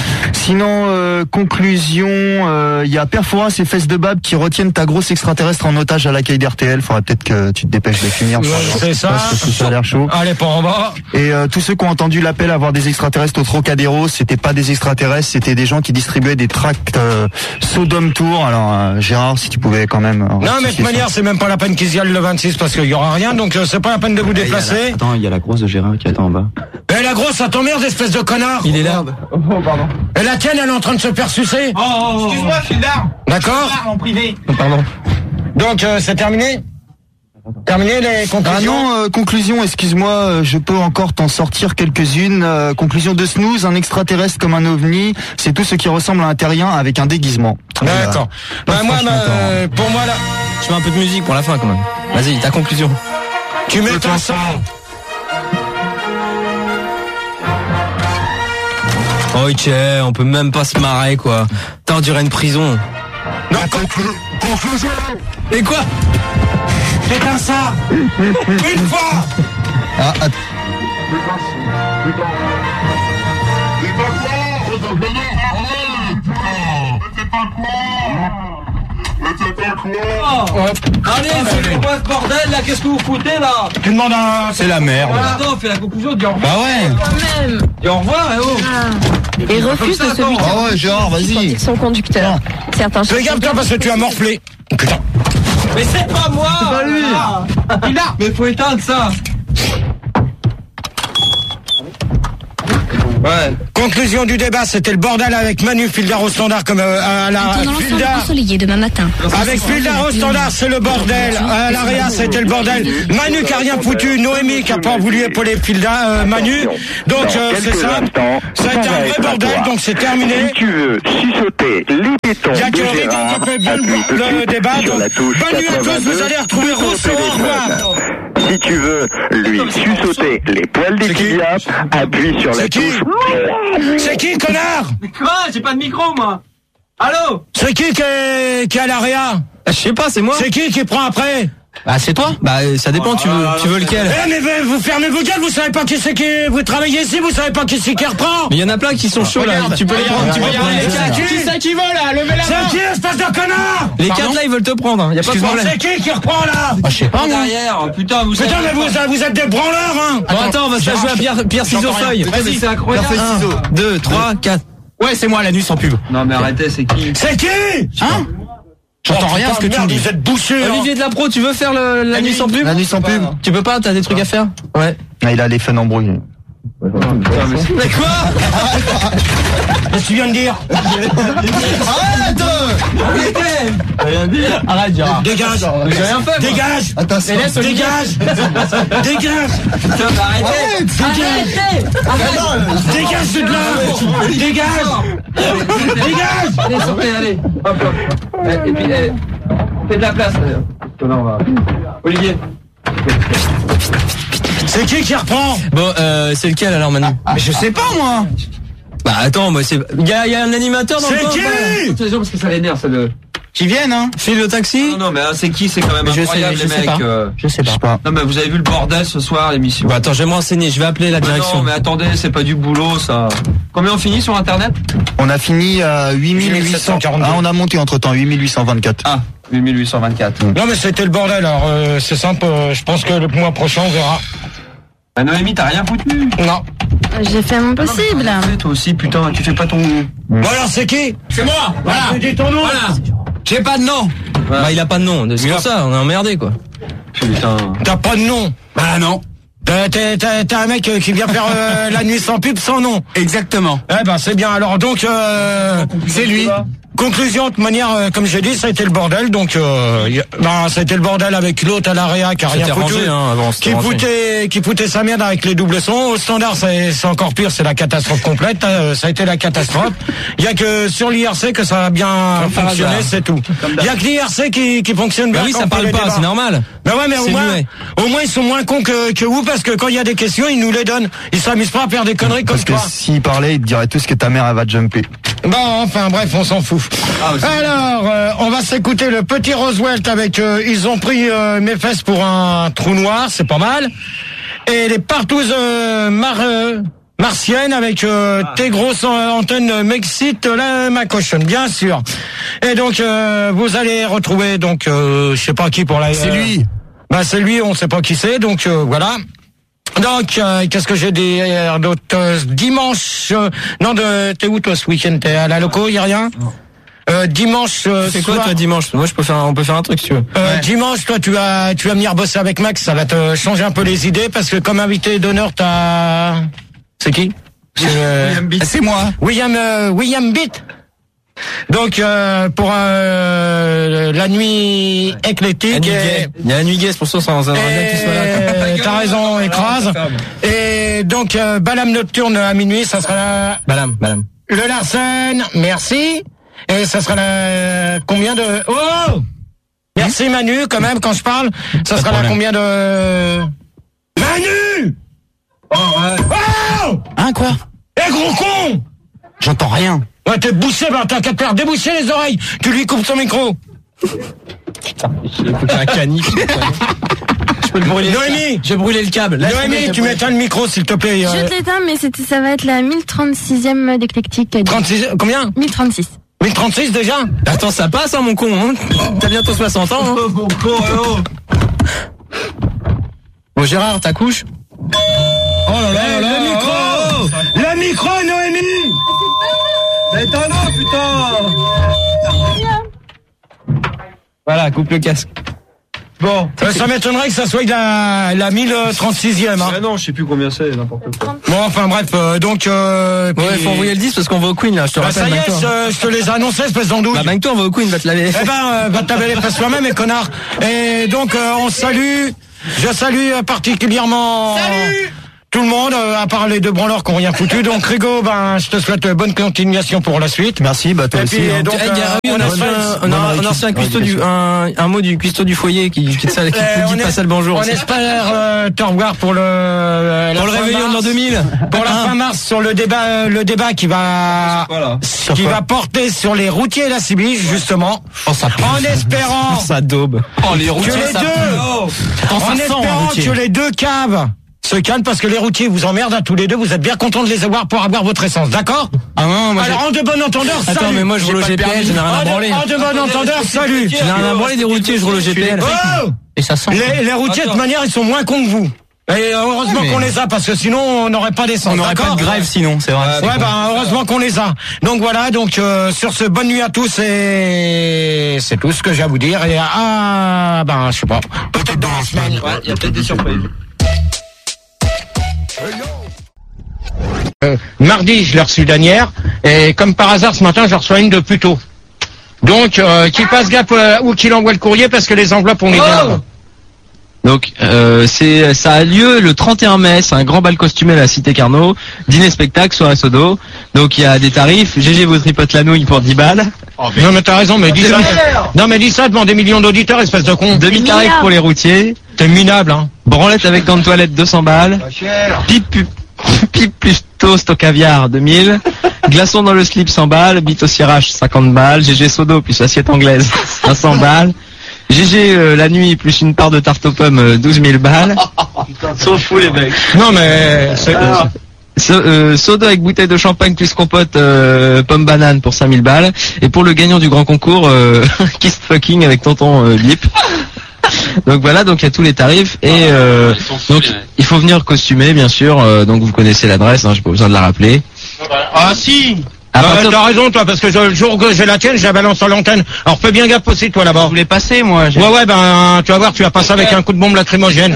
Sinon euh, conclusion, euh, il y a Perforas et Fesses de Bab qui retiennent ta grosse extraterrestre en otage à l'accueil d'R T L. Faudrait peut-être que tu te dépêches de finir. Ouais, c'est ça. Parce que ça a l'air chaud. Allez, pas en bas. Et euh, tous ceux qui ont entendu l'appel à voir des extraterrestres au Trocadéro, c'était pas des extraterrestres, c'était des gens qui distribuaient des tracts euh, Sodome Tour. Alors euh, Gérard, si tu pouvais quand même. Euh, Non, mais de toute manière, c'est même pas la peine qu'ils y aillent le vingt-six parce qu'il y aura rien, donc euh, c'est pas la peine de vous déplacer. Attends, il y a la grosse de Gérard qui attend en bas. Eh, la grosse, ça t'emmerde, espèce de connard. Il est là. Oh, pardon. Et la tienne, elle est en train de se faire sucer. Oh, oh, oh. Excuse-moi, Fildard. D'accord. En privé. Oh, pardon. Donc, euh, c'est terminé. Terminé les conclusions. Ah non, euh, conclusion, excuse-moi, euh, je peux encore t'en sortir quelques-unes. Euh, conclusion de Snooze, un extraterrestre comme un ovni, c'est tout ce qui ressemble à un terrien avec un déguisement. D'accord. Bah, moi, bah, euh, pour moi, là, Tu mets un peu de musique pour la fin quand même. Vas-y, ta conclusion. tu mets ton sang. Oh, tchè, on peut même pas se marrer quoi. T'as on dirait une prison. Non, conclu- conclusion. Et quoi? Éteins ça. Une fois. Ah, att- Et bah quoi? Allez, c'est quoi ce bordel là? Qu'est-ce que vous foutez là? Tu demandes un... C'est la merde. Attends, fais la conclusion, dis au revoir. Bah ouais. Quand même. Dis au revoir, eh oh. Ah. Et refuse de se buter. Ah ouais, genre, vas-y. Son conducteur. Certains. Fais gaffe toi parce que tu as morflé. Putain. Mais c'est pas moi. C'est pas lui. Il a. Mais faut éteindre ça. Ouais. Conclusion du débat, c'était le bordel avec Manu Fildar au standard comme euh, à la Dans l'ensemble Fildar. ensoleillé demain matin. Avec Fildar au standard, c'est le bordel. À l'Aria, c'était le bordel. Manu qui a rien foutu, Noémie qui a pas voulu épauler Fildar, euh, Manu. Donc euh, c'est ça. Ça a été un vrai bordel, donc c'est terminé. Si tu veux sucer les pétons Il y a de que Rigon Gérard, qui fait bien appuie tout de le suite débat. sur Donc, la touche bonne nuit à tous, vous quatre-vingt-deux allez retrouver sur ton Rousseau. Au revoir. téléphone. Si tu veux lui sucer les poils des tibias, appuie sur la C'est qui touche. C'est qui, connard? Mais quoi? J'ai pas de micro moi. Allô? C'est qui qui est, qui est à l'Aria? Je sais pas, c'est moi. C'est qui qui prend après? Bah c'est toi. Bah ça dépend. Tu veux, tu veux lequel? Eh mais vous, vous fermez vos gueules, vous savez pas qui c'est qui... Vous travaillez ici, vous savez pas qui c'est qui reprend? Mais il y en a plein qui sont chauds là. Regarde, Tu peux les regarde, prendre. Tu peux les regarde, prendre. regarde, Qui qui c'est qui veut là? Levez la main. C'est qui, espèce de connard? Les quatre là ils veulent te prendre. Y a pas de problème. C'est qui qui reprend là? Je sais pas moi. Derrière, putain, vous Putain mais vous, vous êtes des branleurs hein. Bon attends, on va se la jouer à pierre, pierre ciseaux feuille. Vas-y, c'est incroyable. un, deux, trois, quatre. Ouais, c'est moi la nuit sans pub. Non mais arrêtez, c'est qui? C'est qui? Hein? J'entends rien à ce que tu me dis. Vous êtes bouché. Olivier de la Pro, tu veux faire le, la, nuit sans pub? La nuit sans pub. Tu peux pas, t'as des trucs à faire? Ouais. Ah, il a les fans embrouillés. Mais quoi? Qu'est-ce que tu viens de dire? Arrête! Rien dit. Arrête, Gérard. Dégage. J'ai rien fait. Dégage. Attention. Dégage. Dégage. Putain, mais arrêtez. Dégage. Dégage de là. Dégage. Dégage. Allez, sortez, allez. Hop, hop. Et puis, eh, fais de la place. Là, on va. Olivier. C'est qui qui reprend? Bon, euh, c'est lequel alors Manu? Mais je sais pas moi. Bah attends, moi c'est. Il y a, y a un animateur dans le C'est coin, qui? pas Parce que ça l'énerve, ça le. Qui viennent hein? File le taxi? Non, non, mais ah, c'est qui? C'est quand même Mais je incroyable, sais, je les sais mecs. pas. euh. Je sais pas. Non, mais vous avez vu le bordel ce soir, l'émission. Bon attends, je vais me renseigner, je vais appeler la Mais direction. non, mais attendez, c'est pas du boulot, ça. Combien on finit sur Internet? On a fini à huit mille huit cent quarante-deux. Ah, on a monté entre temps, huit mille huit cent vingt-quatre. Ah, huit mille huit cent vingt-quatre. Non mais c'était le bordel, alors euh, c'est simple, euh, je pense que le mois prochain on verra. Bah, Noémie, t'as rien foutu? Non. J'ai fait mon possible. Ah, non, toi aussi, putain, tu fais pas ton. Bon alors c'est qui? C'est moi. Voilà. Tu dis ton nom. Voilà. J'ai pas de nom. Voilà. Bah il a pas de nom. C'est pour ça, on est emmerdé quoi. Putain. T'as pas de nom? Bah non. T'as, t'as, t'as- t'as un mec euh, qui vient faire euh, la nuit sans pub sans nom. Exactement. Eh ben c'est bien. Alors donc euh, C'est lui. conclusion de toute manière, euh, comme j'ai dit, ça a été le bordel. Donc euh, y a- ben ça a été le bordel avec l'autre à l'Aria qui a rien C'était foutu, rangé hein avant. c'était qui rangé. foutait, qui foutait sa merde avec les doubles sons. Au standard, c'est, c'est encore pire, c'est la catastrophe complète. Euh, ça a été la catastrophe. Il y a que sur l'I R C que ça a bien Comme par fonctionné, hasard. c'est tout. Il y a que l'I R C qui, qui fonctionne bien. Bah oui, quand ça on fait parle les pas, débats. c'est normal. Ben ouais, mais au C'est moins, muet. au moins ils sont moins cons que, que vous parce que quand il y a des questions, ils nous les donnent. Ils s'amusent pas à faire des conneries comme Parce que toi. s'il parlait, il te dirait tous que ta mère elle va te jumper. Bon, enfin bref, on s'en fout. Ah, aussi. Alors, euh, on va s'écouter le petit Roswell avec euh, ils ont pris euh, mes fesses pour un trou noir, c'est pas mal. Et les partouzes euh, mar, euh, martiennes avec euh, Ah. tes grosses euh, antennes Mexite, là, ma cochonne, bien sûr. Et donc, euh, vous allez retrouver, donc, euh, je sais pas qui pour la... C'est euh, lui. Bah c'est lui, on sait pas qui c'est, donc euh, voilà. Donc, euh, qu'est-ce que j'ai dit hier d'autre euh, dimanche, euh, non, de, t'es où toi ce week-end? T'es à la loco, y a rien? Euh, dimanche euh, C'est quoi soir- toi dimanche? Moi je peux faire, on peut faire un truc si tu veux. euh, Dimanche, toi, tu vas, tu vas venir bosser avec Max. Ça va te changer un peu les idées parce que comme invité d'honneur, t'as. C'est qui? C'est euh, Ah, c'est moi. William euh, William Bitt. Donc euh, pour euh, la nuit La éclectique. nuit et- gay. Il y a la nuit gay, c'est pour ça ça ça aimerait bien que tu sois là. et- T'as raison, écrase. Et donc euh, Balam nocturne à minuit, ça sera la... Balam, balam. le Larsen. Merci. Et ça sera la combien de oh. Merci Manu, quand même, quand je parle, ça sera là combien de... Manu! Oh, ouais. Oh! Hein quoi? Eh gros con! J'entends rien. Ouais, t'es bouché, bah t'as qu'à te faire déboucher les oreilles. Tu lui coupes son micro. J'ai un canif. Je peux le brûler. Noémie! J'ai brûlé le câble. Là, Noémie, tu m'éteins le micro, s'il te plaît. Je euh, te l'éteins, mais c'était, ça va être la mille trente-sixième d'éclectique. trente-six, combien? mille trente-six. mille trente-six déjà? Attends, ça passe, hein, mon con, hein. T'as bientôt soixante ans, hein. Mon con, oh. Bon, Gérard, ta couche? Oh là là, hey, là, le micro oh. Le micro, Noémie. Mais t'en as, putain. Voilà, coupe le casque. Bon, euh, ça m'étonnerait que ça soit la, la mille trente-sixième. Hein. Ah non, je sais plus combien c'est, n'importe quoi. Bon, enfin bref, euh, donc... Euh, ouais, il faut envoyer le dix parce qu'on va au Queen, là, je te bah, rappelle. Ça y est, je, je te les ai annoncés, espèce d'andouille. Bah, bang toi, on va au Queen, va te laver les fesses. Eh ben, euh, va te laver les fesses toi-même, et connard. Et donc, euh, on salue, je salue particulièrement... Salut tout le monde, euh, à part les deux branleurs qui n'ont rien foutu. Donc, Rigo, ben, je te souhaite bonne continuation pour la suite. Merci, bah, toi et aussi. Puis, hein. donc, eh, euh, a, oui, on, on, a reçu un, on, a, on a reçu un, cuistot du, un, un mot du cuistot du foyer qui, qui, qui, qui te dit passer le bonjour. On espère euh, te revoir pour le, euh, pour le réveillon de l'an deux mille. Pour la fin mars, sur le débat, le débat qui va, qui va porter sur les routiers et la Sibylle, justement. Oh, ça en espérant. Ça daube. Oh, les routiers, que les ça deux, oh. En espérant que les deux caves se calment, parce que les routiers vous emmerdent à tous les deux, vous êtes bien contents de les avoir pour avoir votre essence, d'accord? Ah non, moi alors en de bon entendeur, salut. Attends, mais moi je roule au G P L, je n'ai rien à branler. En de bon entendeur, salut. Je n'ai rien à branler des routiers, je roule au G P L. Oh et ça sent. Les, les routiers, de toute manière, ils sont moins cons que vous. Et heureusement qu'on les a, parce que sinon on n'aurait pas d'essence. On n'aurait pas de grève sinon, c'est vrai. Ouais, bah heureusement qu'on les a. Donc voilà, donc euh, sur ce, bonne nuit à tous, et c'est tout ce que j'ai à vous dire. Et ah, ben je sais pas, peut-être dans la semaine. Ouais, il y a peut-être des surprises. Euh, mardi, je l'ai reçu d'Anière, et comme par hasard, ce matin, je reçois une de plus tôt. Donc, euh, qu'il passe gaffe euh, où qu'il envoie le courrier, parce que les enveloppes, on les garde. Donc euh, c'est ça a lieu le trente et un mai, c'est un grand bal costumé à la Cité Carnot, dîner spectacle, soirée sodo. Donc il y a des tarifs, G G vous tripote la nouille pour dix balles. Oh, mais non mais t'as raison, mais dis ça. Non mais dis ça devant des millions d'auditeurs, espèce de con. deux mille tarifs pour les routiers. T'es minable, hein. Branlette avec gants de toilette deux cents balles. Pipe, pipe plus toast au caviar deux mille. Glaçon dans le slip cent balles. Bite au cirage cinquante balles. G G sodo plus assiette anglaise cinq cents balles. G G euh, la nuit plus une part de tarte aux pommes euh, douze mille balles. Sont fous les mecs. Non mais c'est ah. So, euh, soda avec bouteille de champagne plus compote euh, pomme banane pour cinq mille balles. Et pour le gagnant du grand concours, euh, kiss fucking avec tonton euh, Bip. Donc voilà, donc il y a tous les tarifs et euh, donc il faut venir costumer bien sûr. Euh, donc vous connaissez l'adresse, hein, j'ai pas besoin de la rappeler. Ah si. Ah, euh, t'as raison toi, parce que je, le jour que j'ai la tienne, je la balance sur l'antenne. Alors fais bien gaffe aussi toi là-bas. Je voulais passer moi. Ouais ouais ben tu vas voir, tu vas passer avec un coup de bombe lacrymogène.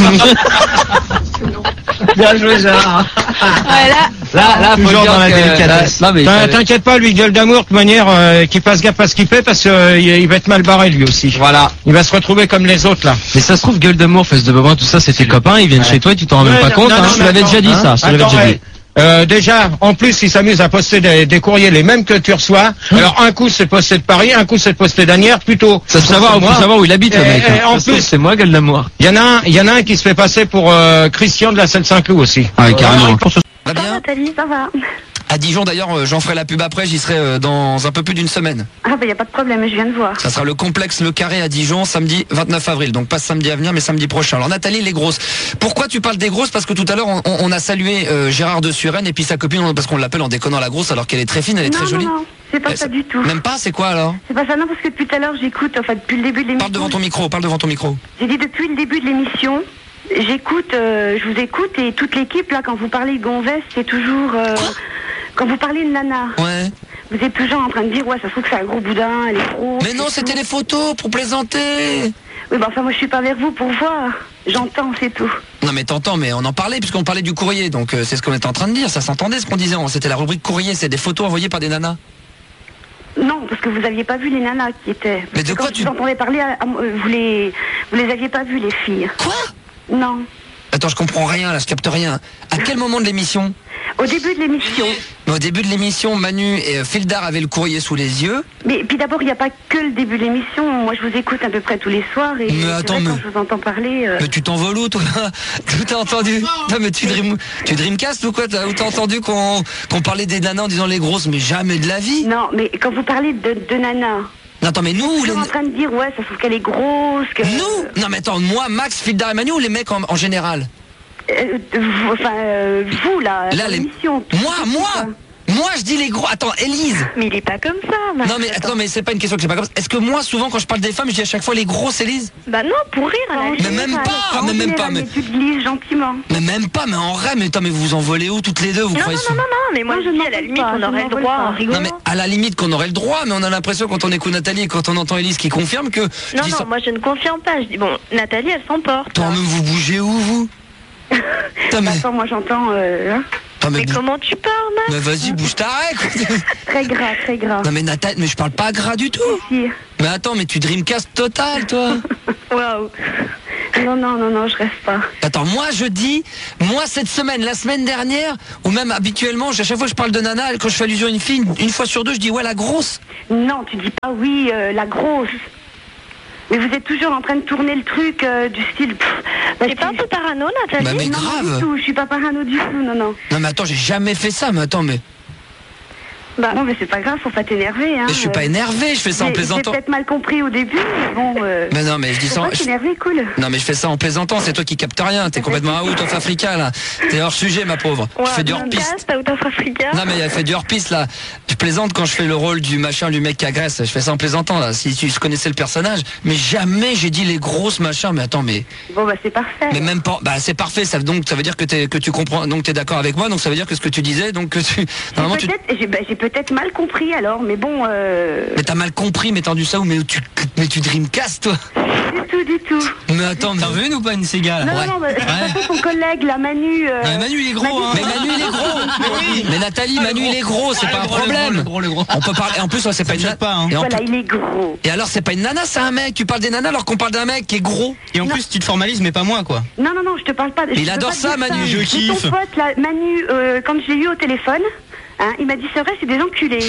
Bien joué Gérard. Voilà. Là, là, faut toujours dire dans la que, délicatesse. là, mais t'inquiète pas, lui gueule d'amour de toute manière, euh, qu'il fasse gaffe à ce qu'il fait parce qu'il euh, il va être mal barré lui aussi. Voilà. Il va se retrouver comme les autres là. Mais ça se trouve gueule d'amour, fesse de bobin, tout ça, c'est tes copains, ils viennent ouais. chez toi et tu t'en rends même ouais, pas non, compte. Non, hein, non, je te l'avais déjà dit hein, ça. Je te l'avais attends, déjà ouais. dit. Euh, déjà, en plus, il s'amuse à poster des, des courriers les mêmes que tu reçois. Alors, un coup, c'est posté de Paris, un coup, c'est posté d'Anières, plutôt. Ça se savoir, on savoir où il habite, le mec. Et, et, en plus, c'est moi, gueule d'amour. Il y en a un, il y en a un qui se fait passer pour euh, Christian de la Seine-Saint-Cloud aussi. Ah, ouais, carrément. Va bien. Nathalie, ça va? À Dijon d'ailleurs, euh, j'en ferai la pub après, j'y serai euh, dans un peu plus d'une semaine. Ah bah y a pas de problème, je viens de voir. Ça sera le complexe Le Carré à Dijon, samedi vingt-neuf avril. Donc pas samedi à venir, mais samedi prochain. Alors Nathalie, les grosses. Pourquoi tu parles des grosses? Parce que tout à l'heure, on, on a salué euh, Gérard de Suresnes et puis sa copine, parce qu'on l'appelle en déconnant la grosse, alors qu'elle est très fine, elle est non, très jolie. Non, non, c'est pas Eh, ça du tout. Même pas, c'est quoi alors? C'est pas ça, non, parce que depuis tout à l'heure, j'écoute, enfin depuis le début de l'émission. Parle devant ton micro, parle devant ton micro. J'ai dit depuis le début de l'émission, j'écoute, euh, je vous écoute et toute l'équipe, là, quand vous parlez de gonzesse, c'est toujours... Euh, quand vous parlez de nana, ouais. Vous êtes toujours en train de dire, ouais, ça se trouve que c'est un gros boudin, elle est grosse. Mais non, c'était les photos pour plaisanter. Oui, bah enfin, moi, je suis pas vers vous pour voir. J'entends, c'est tout. Non, mais t'entends, mais on en parlait, puisqu'on parlait du courrier, donc euh, c'est ce qu'on était en train de dire, ça s'entendait ce qu'on disait. C'était la rubrique courrier, c'est des photos envoyées par des nanas. Non, parce que vous aviez pas vu les nanas qui étaient. Mais de quoi quand tu... vous entendez parler, à, à, vous les, vous les aviez pas vues, les filles. Quoi? Non. Attends, je comprends rien, là, je capte rien. À quel moment de l'émission? Au début de l'émission. Au début de l'émission, Manu et euh, Fildar avaient le courrier sous les yeux. Mais puis d'abord, il n'y a pas que le début de l'émission. Moi, je vous écoute à peu près tous les soirs. Et mais attends, vrai, mais... quand je vous entends parler... Euh... Mais tu t'envoles où, toi? Tout t'as entendu? Non, mais tu, dream... tu dreamcast ou quoi? Où t'as entendu qu'on qu'on parlait des nanas en disant les grosses? Mais jamais de la vie. Non, mais quand vous parlez de, de nanas... Non, attends, mais nous... Je suis les... en train de dire, ouais, ça se trouve qu'elle est grosse, que... Nous? Non, mais attends, moi, Max, Fildar et Manu ou les mecs en, en général? Euh, vous, enfin, euh, vous, là, là les... l'émission. Moi, moi ça. Moi, je dis les gros. Attends, Élise. Mais il est pas comme ça, Max. Non, mais attends, mais c'est pas une question que j'ai pas comme ça. Est-ce que moi, souvent, quand je parle des femmes, je dis à chaque fois les grosses, Élise? Bah non, pour rire, à la Mais limite. même pas, mais même pas, mais. Tu te glisses gentiment. Mais même pas, mais en vrai, mais attends, mais vous vous envolez où toutes les deux? Vous Non, croyez non, non, non, non, mais moi Non, je je dis à la m'envole limite pas, on je aurait le m'envole droit pas. en rigolant. Non, mais à la limite qu'on aurait le droit, mais on a l'impression quand on écoute Nathalie et quand on entend Élise qui confirme que. je Non, dis non, ça- moi je ne confirme pas. Je dis, bon, Nathalie, elle s'emporte. Toi, même vous bougez où, vous? Putain, mais. Attends, moi j'entends. Euh, hein. Ah, mais Mais bou- comment tu parles, Max? mais vas-y, bouge ta règle. Très gras, très gras. Non, mais Nathalie, mais je parle pas gras du tout. Si. Mais attends, mais tu dreamcast total, toi. Waouh. Non, non, non, non, je reste pas. Attends, moi je dis, moi cette semaine, la semaine dernière, ou même habituellement, à chaque fois que je parle de nana, quand je fais allusion à une fille, une, une fois sur deux, je dis ouais la grosse. Non, tu dis pas oui, euh, la grosse. Mais vous êtes toujours en train de tourner le truc euh, du style. T'es pas un peu parano, Nathalie? Bah, mais non, grave. du tout, je suis pas parano du tout, non, non. Non mais attends, j'ai jamais fait ça, mais attends, mais, Bah non, mais c'est pas grave, faut pas t'énerver. Hein, mais je suis pas euh. énervé, je fais ça en J'ai- J'ai plaisantant. peut-être mal compris au début, mais bon. Euh, Mais non, mais je dis faut ça. en- pas je- t'énerver, cool. Non mais je fais ça en plaisantant, c'est toi qui captes rien, t'es complètement out of Africa là. T'es hors sujet ma pauvre. Ouais, je fais du hors-piste. Podcast, Out of Africa. Non mais elle fait du hors-piste là. Je plaisante quand je fais le rôle du machin, du mec qui agresse. Je fais ça en plaisantant là. Si tu connaissais le personnage, mais jamais j'ai dit les grosses machins. Mais attends, mais Bon, bah c'est parfait. mais même pas. Bah c'est parfait. Ça donc ça veut dire que t'es que tu comprends. Donc t'es d'accord avec moi. Donc ça veut dire que ce que tu disais, donc que tu J'ai normalement tu. peut-être j'ai- bah, j'ai peut-être mal compris alors, mais bon. Euh... Mais t'as mal compris, mais tendu ça ou mais tu mais tu dreamcast toi. Du tout, du tout. Mais attends, mais T'en veux une ou pas une cigale? Non, Ouais. non, mais de toute façon, ton collègue, la Manu. euh, Non, mais Manu il est gros, hein. Mais Manu il est gros. Mais oui. Mais Nathalie, Manu il est gros, c'est Ah, pas le un gros, le problème. gros, le gros, le gros. On peut parler. En plus, ouais, c'est pas une me nana. choque pas, hein. Et, en Voilà, plus- il est gros. et alors, c'est pas une nana, c'est un mec. Tu parles des nanas alors qu'on parle d'un mec qui est gros. Et en plus tu te formalises mais pas moi quoi. Non, non, non, je te parle pas. je Il peux adore pas te ça, dire Manu, je Mais kiffe. ton pote, là, Manu, euh, quand je l'ai eu au téléphone, hein, il m'a dit c'est vrai, c'est des enculés.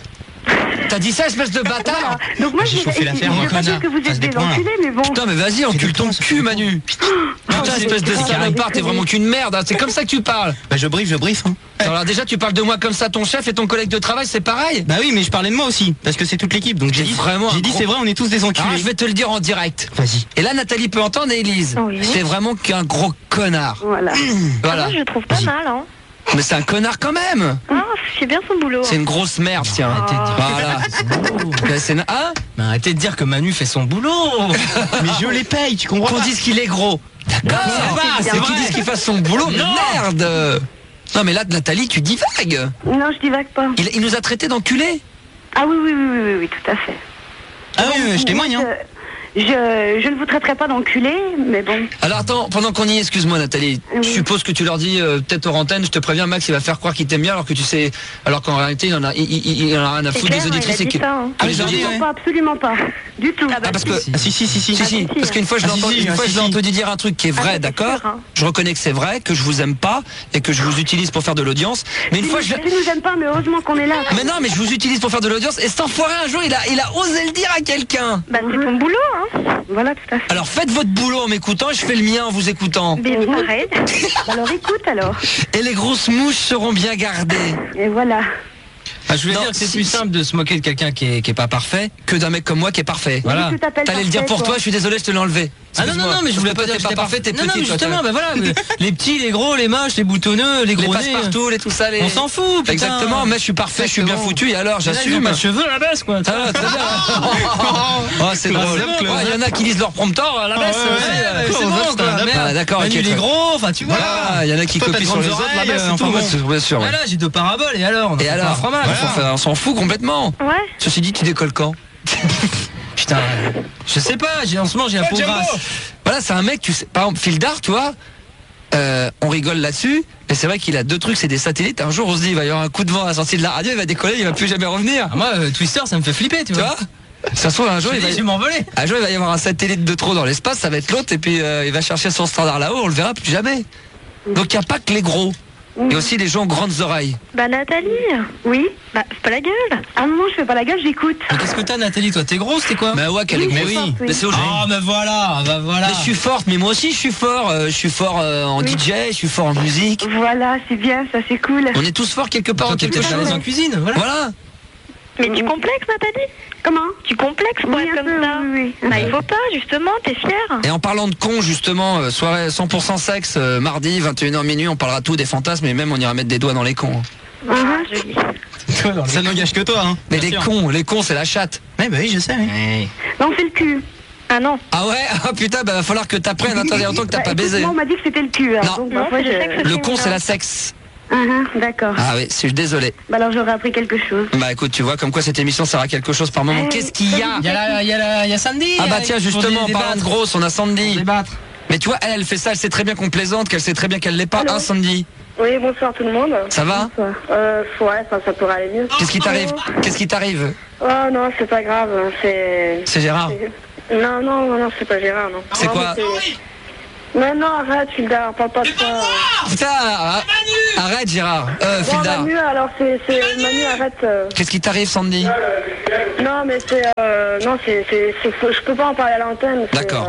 T'as dit ça, espèce de bâtard. Donc moi, J'ai je chauffé l'affaire, je moi, veux pas dire connard. que vous Passe êtes des des points, là. enculés, mais bon. Putain, mais vas-y, encule ton cul, Manu. Putain, espèce de salopard, t'es vraiment qu'une merde. hein. C'est comme ça que tu parles. Bah je brief, je brief. Hein. Alors déjà, tu parles de moi comme ça, ton chef et ton collègue de travail, c'est pareil. Bah oui mais je parlais de moi aussi parce que c'est toute l'équipe donc j'ai T'es dit vraiment un j'ai dit gros- c'est vrai on est tous des enculés. Alors, je vais te le dire en direct. Vas-y. Et là, Nathalie peut entendre et Élise. Oui. C'est vraiment qu'un gros connard. Voilà. Voilà. Moi je le trouve pas mal, hein. Mais c'est un connard quand même. Ah, il fait bien son boulot. C'est une grosse merde, tiens. Voilà. Mais c'est na- hein Mais arrêtez de dire que Manu fait son boulot. Mais je les paye, tu comprends Qu'on pas? dise qu'il est gros. D'accord. Ça va, c'est C'est vrai. qu'ils disent qu'il fasse son boulot. Mais Non. merde. Non mais là, Nathalie, tu divagues. Non, je divague pas. Il, il nous a traités d'enculés. Ah oui, oui, oui, oui, oui, oui, tout à fait. Ah oui, oui, je témoigne. Hein. Je, je, je ne vous traiterai pas d'enculé, mais bon. Alors attends, pendant qu'on y est, excuse-moi Nathalie, Oui. je suppose que tu leur dis euh, peut-être hors antenne, je te préviens Max, il va faire croire qu'il t'aime bien alors que tu sais, alors qu'en réalité il en a, il, il, il en a rien à C'est foutre clair, des il a auditrices dit et que. ça, hein. que les Ah, auditeurs- ouais. Pas, absolument pas. Du tout. Ah parce que Ah si si si si. si, si, parce qu'une fois je l'ai Ah, si, entendu, si, une ah, fois si, je l'ai si. entendu dire un truc qui est vrai, c'est d'accord. sûr, hein. Je reconnais que c'est vrai, que je vous aime pas et que je vous utilise pour faire de l'audience. Mais une Tu fois nous- je. Tu nous aimes pas, mais heureusement qu'on est là. Mais non, mais je vous utilise pour faire de l'audience. Et cet enfoiré un jour, il a, il a osé le dire à quelqu'un. Bah c'est ton boulot, hein. Voilà, tout à fait. Alors faites votre boulot en m'écoutant et je fais le mien en vous écoutant. Mais pareil. Alors écoute alors. Et les grosses mouches seront bien gardées. Et voilà. Ah, je voulais Non, dire que c'est si- plus simple de se moquer de quelqu'un qui est, qui est pas parfait. Que d'un mec comme moi qui est parfait. Voilà. Tu t'appelles T'allais le dire parfait, pour toi, je suis désolé, je te l'ai enlevé. Ah non non Excuse-moi. non mais je Parce voulais que pas toi, dire t'es que pas j'étais parfait, t'es Non petit. non mais toi, justement t'as- bah voilà mais les petits, les gros, les moches, les boutonneux, les Les gros nez. passe-partout, les tout ça, les. On s'en fout, putain. Exactement, mais je suis parfait, je suis bien Exactement. foutu et alors Là, ils ont j'assume. pas de cheveux à la baisse quoi. Ah, très bien. Oh, c'est drôle. Close-up, close-up. Ouais, il y en a qui lisent leur prompteur à la baisse. Ouais, ouais, aussi, ouais, euh. c'est Close-up, bon, c'est quoi, un- merde. Ah, d'accord, Manu, ok, il est très- gros, enfin tu vois. Voilà, il y en a qui Toi, t'as copient de sur les grandes autres, la oreilles, baisse, euh, c'est enfin tout. bon. Ouais, c'est- bien sûr, ouais. Voilà, j'ai deux paraboles et alors. Et alors, un fromage. ouais, faut faire- on s'en fout complètement. Ouais. Ceci dit, tu décolles quand? Putain, je sais pas, j'ai en ce moment j'ai un peau grasse. Voilà, c'est un mec, tu sais, par exemple, Phil Dart, tu vois, euh, on rigole là-dessus, mais c'est vrai qu'il a deux trucs, c'est des satellites. Un jour, on se dit, il va y avoir un coup de vent à la sortie de la radio, il va décoller, il va plus jamais revenir. Ah, moi, euh, Twister, ça me fait flipper, tu Tu vois. vois? Ça se trouve, un jour, Je il va, vais m'envoler. un jour, il va y avoir un satellite de trop dans l'espace, ça va être l'autre, et puis euh, il va chercher son standard là-haut, on le verra plus jamais. Donc, il n'y a pas que les gros. Il y a aussi les gens aux grandes oreilles. Bah Nathalie. Oui. Bah c'est pas la gueule. Ah non, je fais pas la gueule, j'écoute. Mais qu'est-ce que t'as, Nathalie, toi? T'es grosse, t'es quoi? Mais ouais, qu'elle est Mais grosse. oui. Mais c'est aujourd'hui. Ah, mais voilà, bah voilà. Mais je suis forte, mais moi aussi je suis fort. euh, je suis fort euh, en Oui. D J, je suis fort en musique. Voilà, c'est bien, ça c'est cool. On est tous forts quelque part en Toi, t'es quelque peut-être à l'aise chose. en cuisine, voilà. Voilà. Mais tu complexes, Nathalie? Comment? Tu complexes pour Oui, être un comme peu, ça? oui, oui. Bah il faut pas, justement, t'es fière. Et en parlant de con, justement, euh, soirée cent pour cent sexe, euh, mardi, vingt et une heures minuit, on parlera tout des fantasmes et même on ira mettre des doigts dans les cons. Ça n'engage que toi, hein. Mais les cons, les cons, c'est la chatte. Ouais, bah oui, je sais. Oui. Non, c'est le cul. Ah non. Ah ouais, ah putain, bah va falloir que t'apprennes. Attends, il y a longtemps que t'as pas baisé. Moi, on m'a dit que c'était le cul. Non. Donc, bah, moi, je sais que Le con, c'est la sexe. Ah, d'accord. Ah oui, je suis désolé. Bah alors j'aurais appris quelque chose. Bah écoute, tu vois, comme quoi cette émission sert à quelque chose par moment. Eh, Qu'est-ce qu'il y a? Il y a, la, il y a, la, il y a Sandy. Ah bah euh, tiens, pour justement, dé- en parlant de débattre. grosse, on a Sandy. Pour débattre. Mais tu vois, elle, elle fait ça, elle sait très bien qu'on plaisante, qu'elle sait très bien qu'elle l'est pas, hein, Sandy? Oui, bonsoir tout le monde. Ça va? Bonsoir. Euh, ouais, ça, ça pourrait aller mieux. Qu'est-ce qui t'arrive? Qu'est-ce qui t'arrive? Oh non, c'est pas grave, c'est... C'est Gérard. c'est- Non, non, non, non, c'est pas Gérard, non. C'est Non, quoi? mais c'est- Mais non, arrête, Fildar, parle pas de ça. Putain, ah, arrête Gérard. Euh, Bon, Fildar. Manu, alors c'est... c'est- Manu, arrête. euh. Qu'est-ce qui t'arrive, Sandy? Non, mais c'est... Euh... Non, c'est... c'est- c'est- faut- Je peux pas en parler à l'antenne. c'est, D'accord.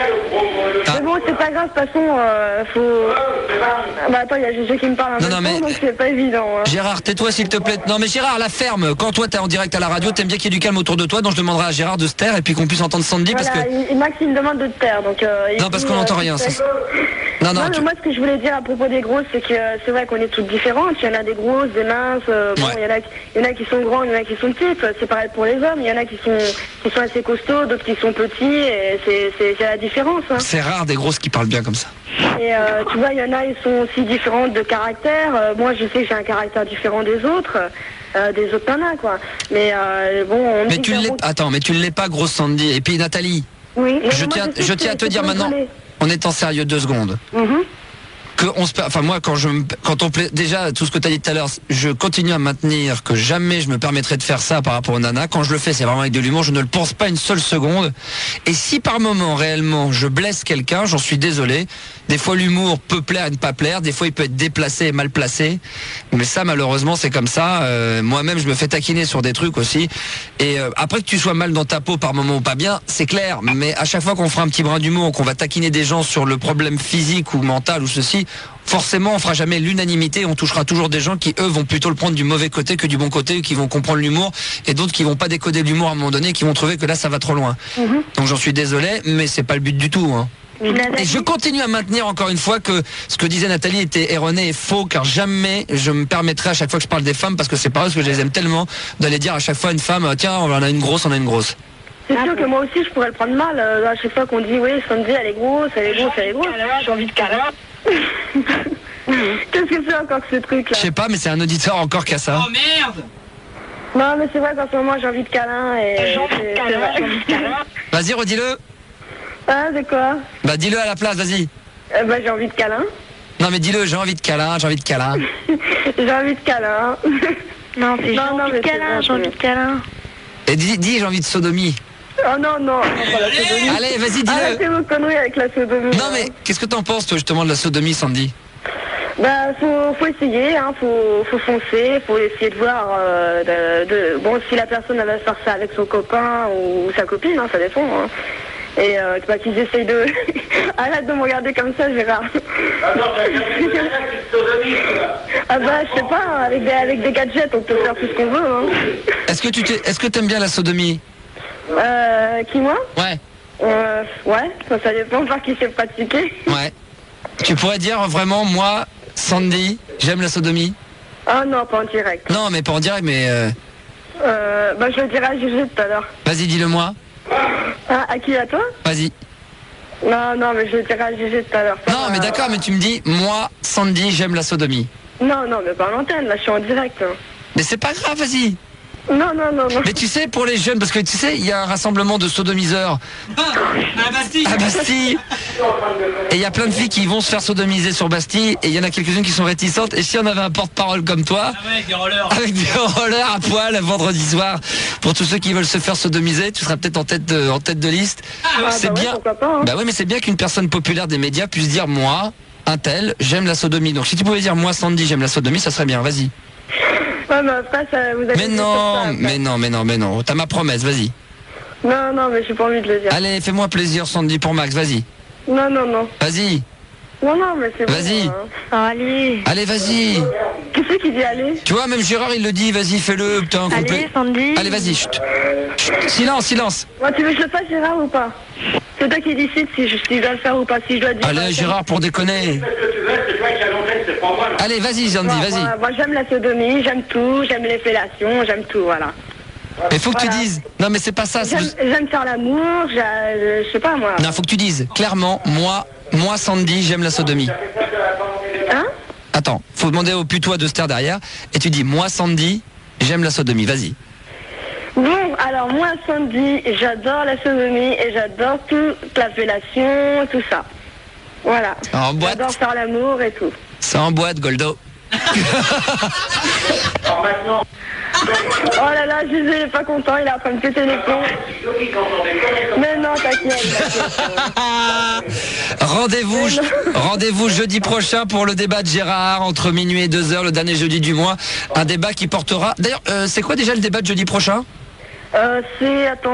euh, Mais bon, c'est pas grave, de toute façon, euh, faut... Bah attends, il y a Gégé qui me parle un Non, peu non, de temps, mais- donc c'est pas évident. Hein. Gérard, tais-toi s'il te plaît. Non mais Gérard, la ferme. Quand toi t'es en direct à la radio, t'aimes bien qu'il y ait du calme autour de toi, donc je demanderai à Gérard de se taire et puis qu'on puisse entendre Sandy Voilà, parce que... il- Max, il me demande de te taire, donc... euh, il Non, parce dit, qu'on n'entend euh, rien, tu ça- sais. Non, non, mais tu- moi, ce que je voulais dire à propos des grosses, c'est que euh, c'est vrai qu'on est toutes différentes. Il y en a des grosses, des minces. euh, bon, Ouais. il y en a, qui- il y en a qui sont grands, il y en a qui sont petites. C'est pareil pour les hommes. Il y en a qui sont, qui sont assez costauds, d'autres qui sont petits. Et c'est, c'est, c'est la différence. Hein. C'est rare des grosses qui parlent bien comme ça. Et euh, tu vois, il y en a, ils sont aussi différentes de caractère. Euh, moi, je sais que j'ai un caractère différent des autres. Euh, des autres nanas, quoi. Mais euh, bon, on me Mais dit tu que- l'es... Attends, mais tu l'es pas, grosse Sandy. Et puis Nathalie, Oui. mais je moi, tiens, sais je que tiens à c'est- te c'est dire pour maintenant, rigoler. en étant sérieux deux secondes. Mhm. Que on se, enfin moi quand je, me- quand on plaît, déjà tout ce que tu as dit tout à l'heure, je continue à maintenir que jamais je me permettrais de faire ça par rapport aux nanas. Quand je le fais, c'est vraiment avec de l'humour. Je ne le pense pas une seule seconde. Et si par moment réellement je blesse quelqu'un, j'en suis désolé. Des fois l'humour peut plaire et ne pas plaire. Des fois il peut être déplacé et mal placé. Mais ça malheureusement c'est comme ça. Euh, moi-même je me fais taquiner sur des trucs aussi. Et euh, après que tu sois mal dans ta peau par moment ou pas bien, c'est clair. Mais à chaque fois qu'on fera un petit brin d'humour, qu'on va taquiner des gens sur le problème physique ou mental ou ceci, forcément on fera jamais l'unanimité. On touchera toujours des gens qui eux vont plutôt le prendre du mauvais côté que du bon côté, qui vont comprendre l'humour, et d'autres qui vont pas décoder l'humour à un moment donné, qui vont trouver que là ça va trop loin. Mhm. Donc j'en suis désolé, mais c'est pas le but du tout. Hein. Et je continue à maintenir encore une fois que ce que disait Nathalie était erroné et faux, car jamais je me permettrai à chaque fois que je parle des femmes, parce que c'est pas parce que je les aime tellement, d'aller dire à chaque fois à une femme, tiens on en a une grosse, on a une grosse. C'est sûr que moi aussi je pourrais le prendre mal euh, à chaque fois qu'on dit oui, Sandy elle est grosse, elle est grosse, elle est grosse. J'ai envie de câlin. Qu'est-ce que c'est encore que ce truc là? Je sais pas, mais c'est un auditeur encore qui a ça. Oh merde! Non mais c'est vrai qu'en ce moment j'ai envie de câlin et... c'est- c'est vrai. Vas-y, redis-le. Ah c'est quoi? Bah dis-le à la place, vas-y. euh, Bah j'ai envie de câlin. Non mais dis-le, j'ai envie de câlin, j'ai envie de câlin. J'ai envie de câlin. Non, c'est j'ai Non, non, envie mais de c'est câlin, bon, j'ai envie c'est- de câlin. Et dis, dis j'ai envie de sodomie. Oh non, non, non, pas la sodomie. Allez, vas-y, dis-le. Arrêtez vos conneries avec la sodomie. Non mais qu'est-ce que t'en penses toi justement de la sodomie, Sandy? Bah faut, faut essayer, hein, faut, faut foncer, faut essayer de voir euh, de, de- bon si la personne elle va faire ça avec son copain ou sa copine, hein, ça dépend. Hein. Et euh, bah, qu'ils essayent de... Arrête de me regarder comme ça, Gérard. Ah bah je sais pas, hein, avec des, avec des gadgets on peut faire tout ce qu'on veut. Hein. Est-ce que tu t'es, est-ce que t'aimes bien la sodomie? Euh, qui moi? Ouais. Euh, ouais, ça, ça dépend par qui c'est pratiqué. Ouais. Tu pourrais dire vraiment, moi, Sandy, j'aime la sodomie? Ah non, pas en direct. Non, mais pas en direct, mais... Euh... Euh, bah je le dirai à Gégé tout à l'heure. Vas-y, dis-le-moi. Ah, à qui, à toi? Vas-y. Non, non, mais je le dirai à Gégé tout à l'heure. Ça Non, va. mais d'accord, mais tu me dis, moi, Sandy, j'aime la sodomie. Non, non, mais pas en antenne, là je suis en direct. hein. Mais c'est pas grave, vas-y. Non, non, non, non. Mais tu sais, pour les jeunes, parce que tu sais, il y a un rassemblement de sodomiseurs À Bastille! à Bastille. Et il y a plein de filles qui vont se faire sodomiser sur Bastille. Et il y en a quelques-unes qui sont réticentes. Et si on avait un porte-parole comme toi, Ah ouais, avec des rollers. avec des rollers à poil vendredi soir, pour tous ceux qui veulent se faire sodomiser, tu seras peut-être en tête de, en tête de liste. Ah, c'est bah ouais, bien. pourquoi pas, hein. Bah oui, mais c'est bien qu'une personne populaire des médias puisse dire, moi, un tel, j'aime la sodomie. Donc si tu pouvais dire, moi, Sandy, j'aime la sodomie, ça serait bien. Vas-y. Ouais, mais après, ça, vous allez Mais me dire non, ça, après. mais non, mais non, mais non. T'as ma promesse, vas-y. Non, non, mais j'ai pas envie de le dire. Allez, fais-moi plaisir, Sandy, pour Max, vas-y. Non, non, non. Vas-y. Non, non, mais c'est bon. Vas-y. hein. Oh, allez. Allez, vas-y. Qui c'est qui dit aller? Tu vois, même Gérard, il le dit, vas-y, fais-le, putain, Allez, complet. Sandy. Allez, vas-y, chut. Chut, silence, silence. Moi, tu veux que je le fasse, Gérard, ou pas? C'est toi qui décides si je, si je dois le faire ou pas, si je dois dire. Allez, Gérard, pour déconner. Ce que tu veux, c'est toi qui à l'antenne, c'est Allez, vas-y, Sandy, Moi, vas-y. Moi, moi, j'aime la sodomie, j'aime tout, j'aime les fellations, j'aime tout, voilà. Mais faut que Voilà. tu dises. Non, mais c'est pas ça. c'est J'aime juste- j'aime faire l'amour, j'a- je sais pas moi. Non, faut que tu dises clairement, moi, moi, Sandy, j'aime la sodomie. Hein? Attends, faut demander au putois de se taire derrière. Et tu dis, moi, Sandy, j'aime la sodomie. Vas-y. Bon, alors moi, Sandy, j'adore la sodomie et j'adore toute la fellation, tout ça. Voilà. En boîte. J'adore faire l'amour et tout. C'est en boîte, Goldo. Oh là là, Gisèle, il est pas content, il est en train de péter les plombs. Mais non, t'inquiète. Rendez-vous, rendez-vous jeudi prochain pour le débat de Gérard entre minuit et deux heures, le dernier jeudi du mois. Un débat qui portera. D'ailleurs, euh, c'est quoi déjà le débat de jeudi prochain? Euh, c'est, attends.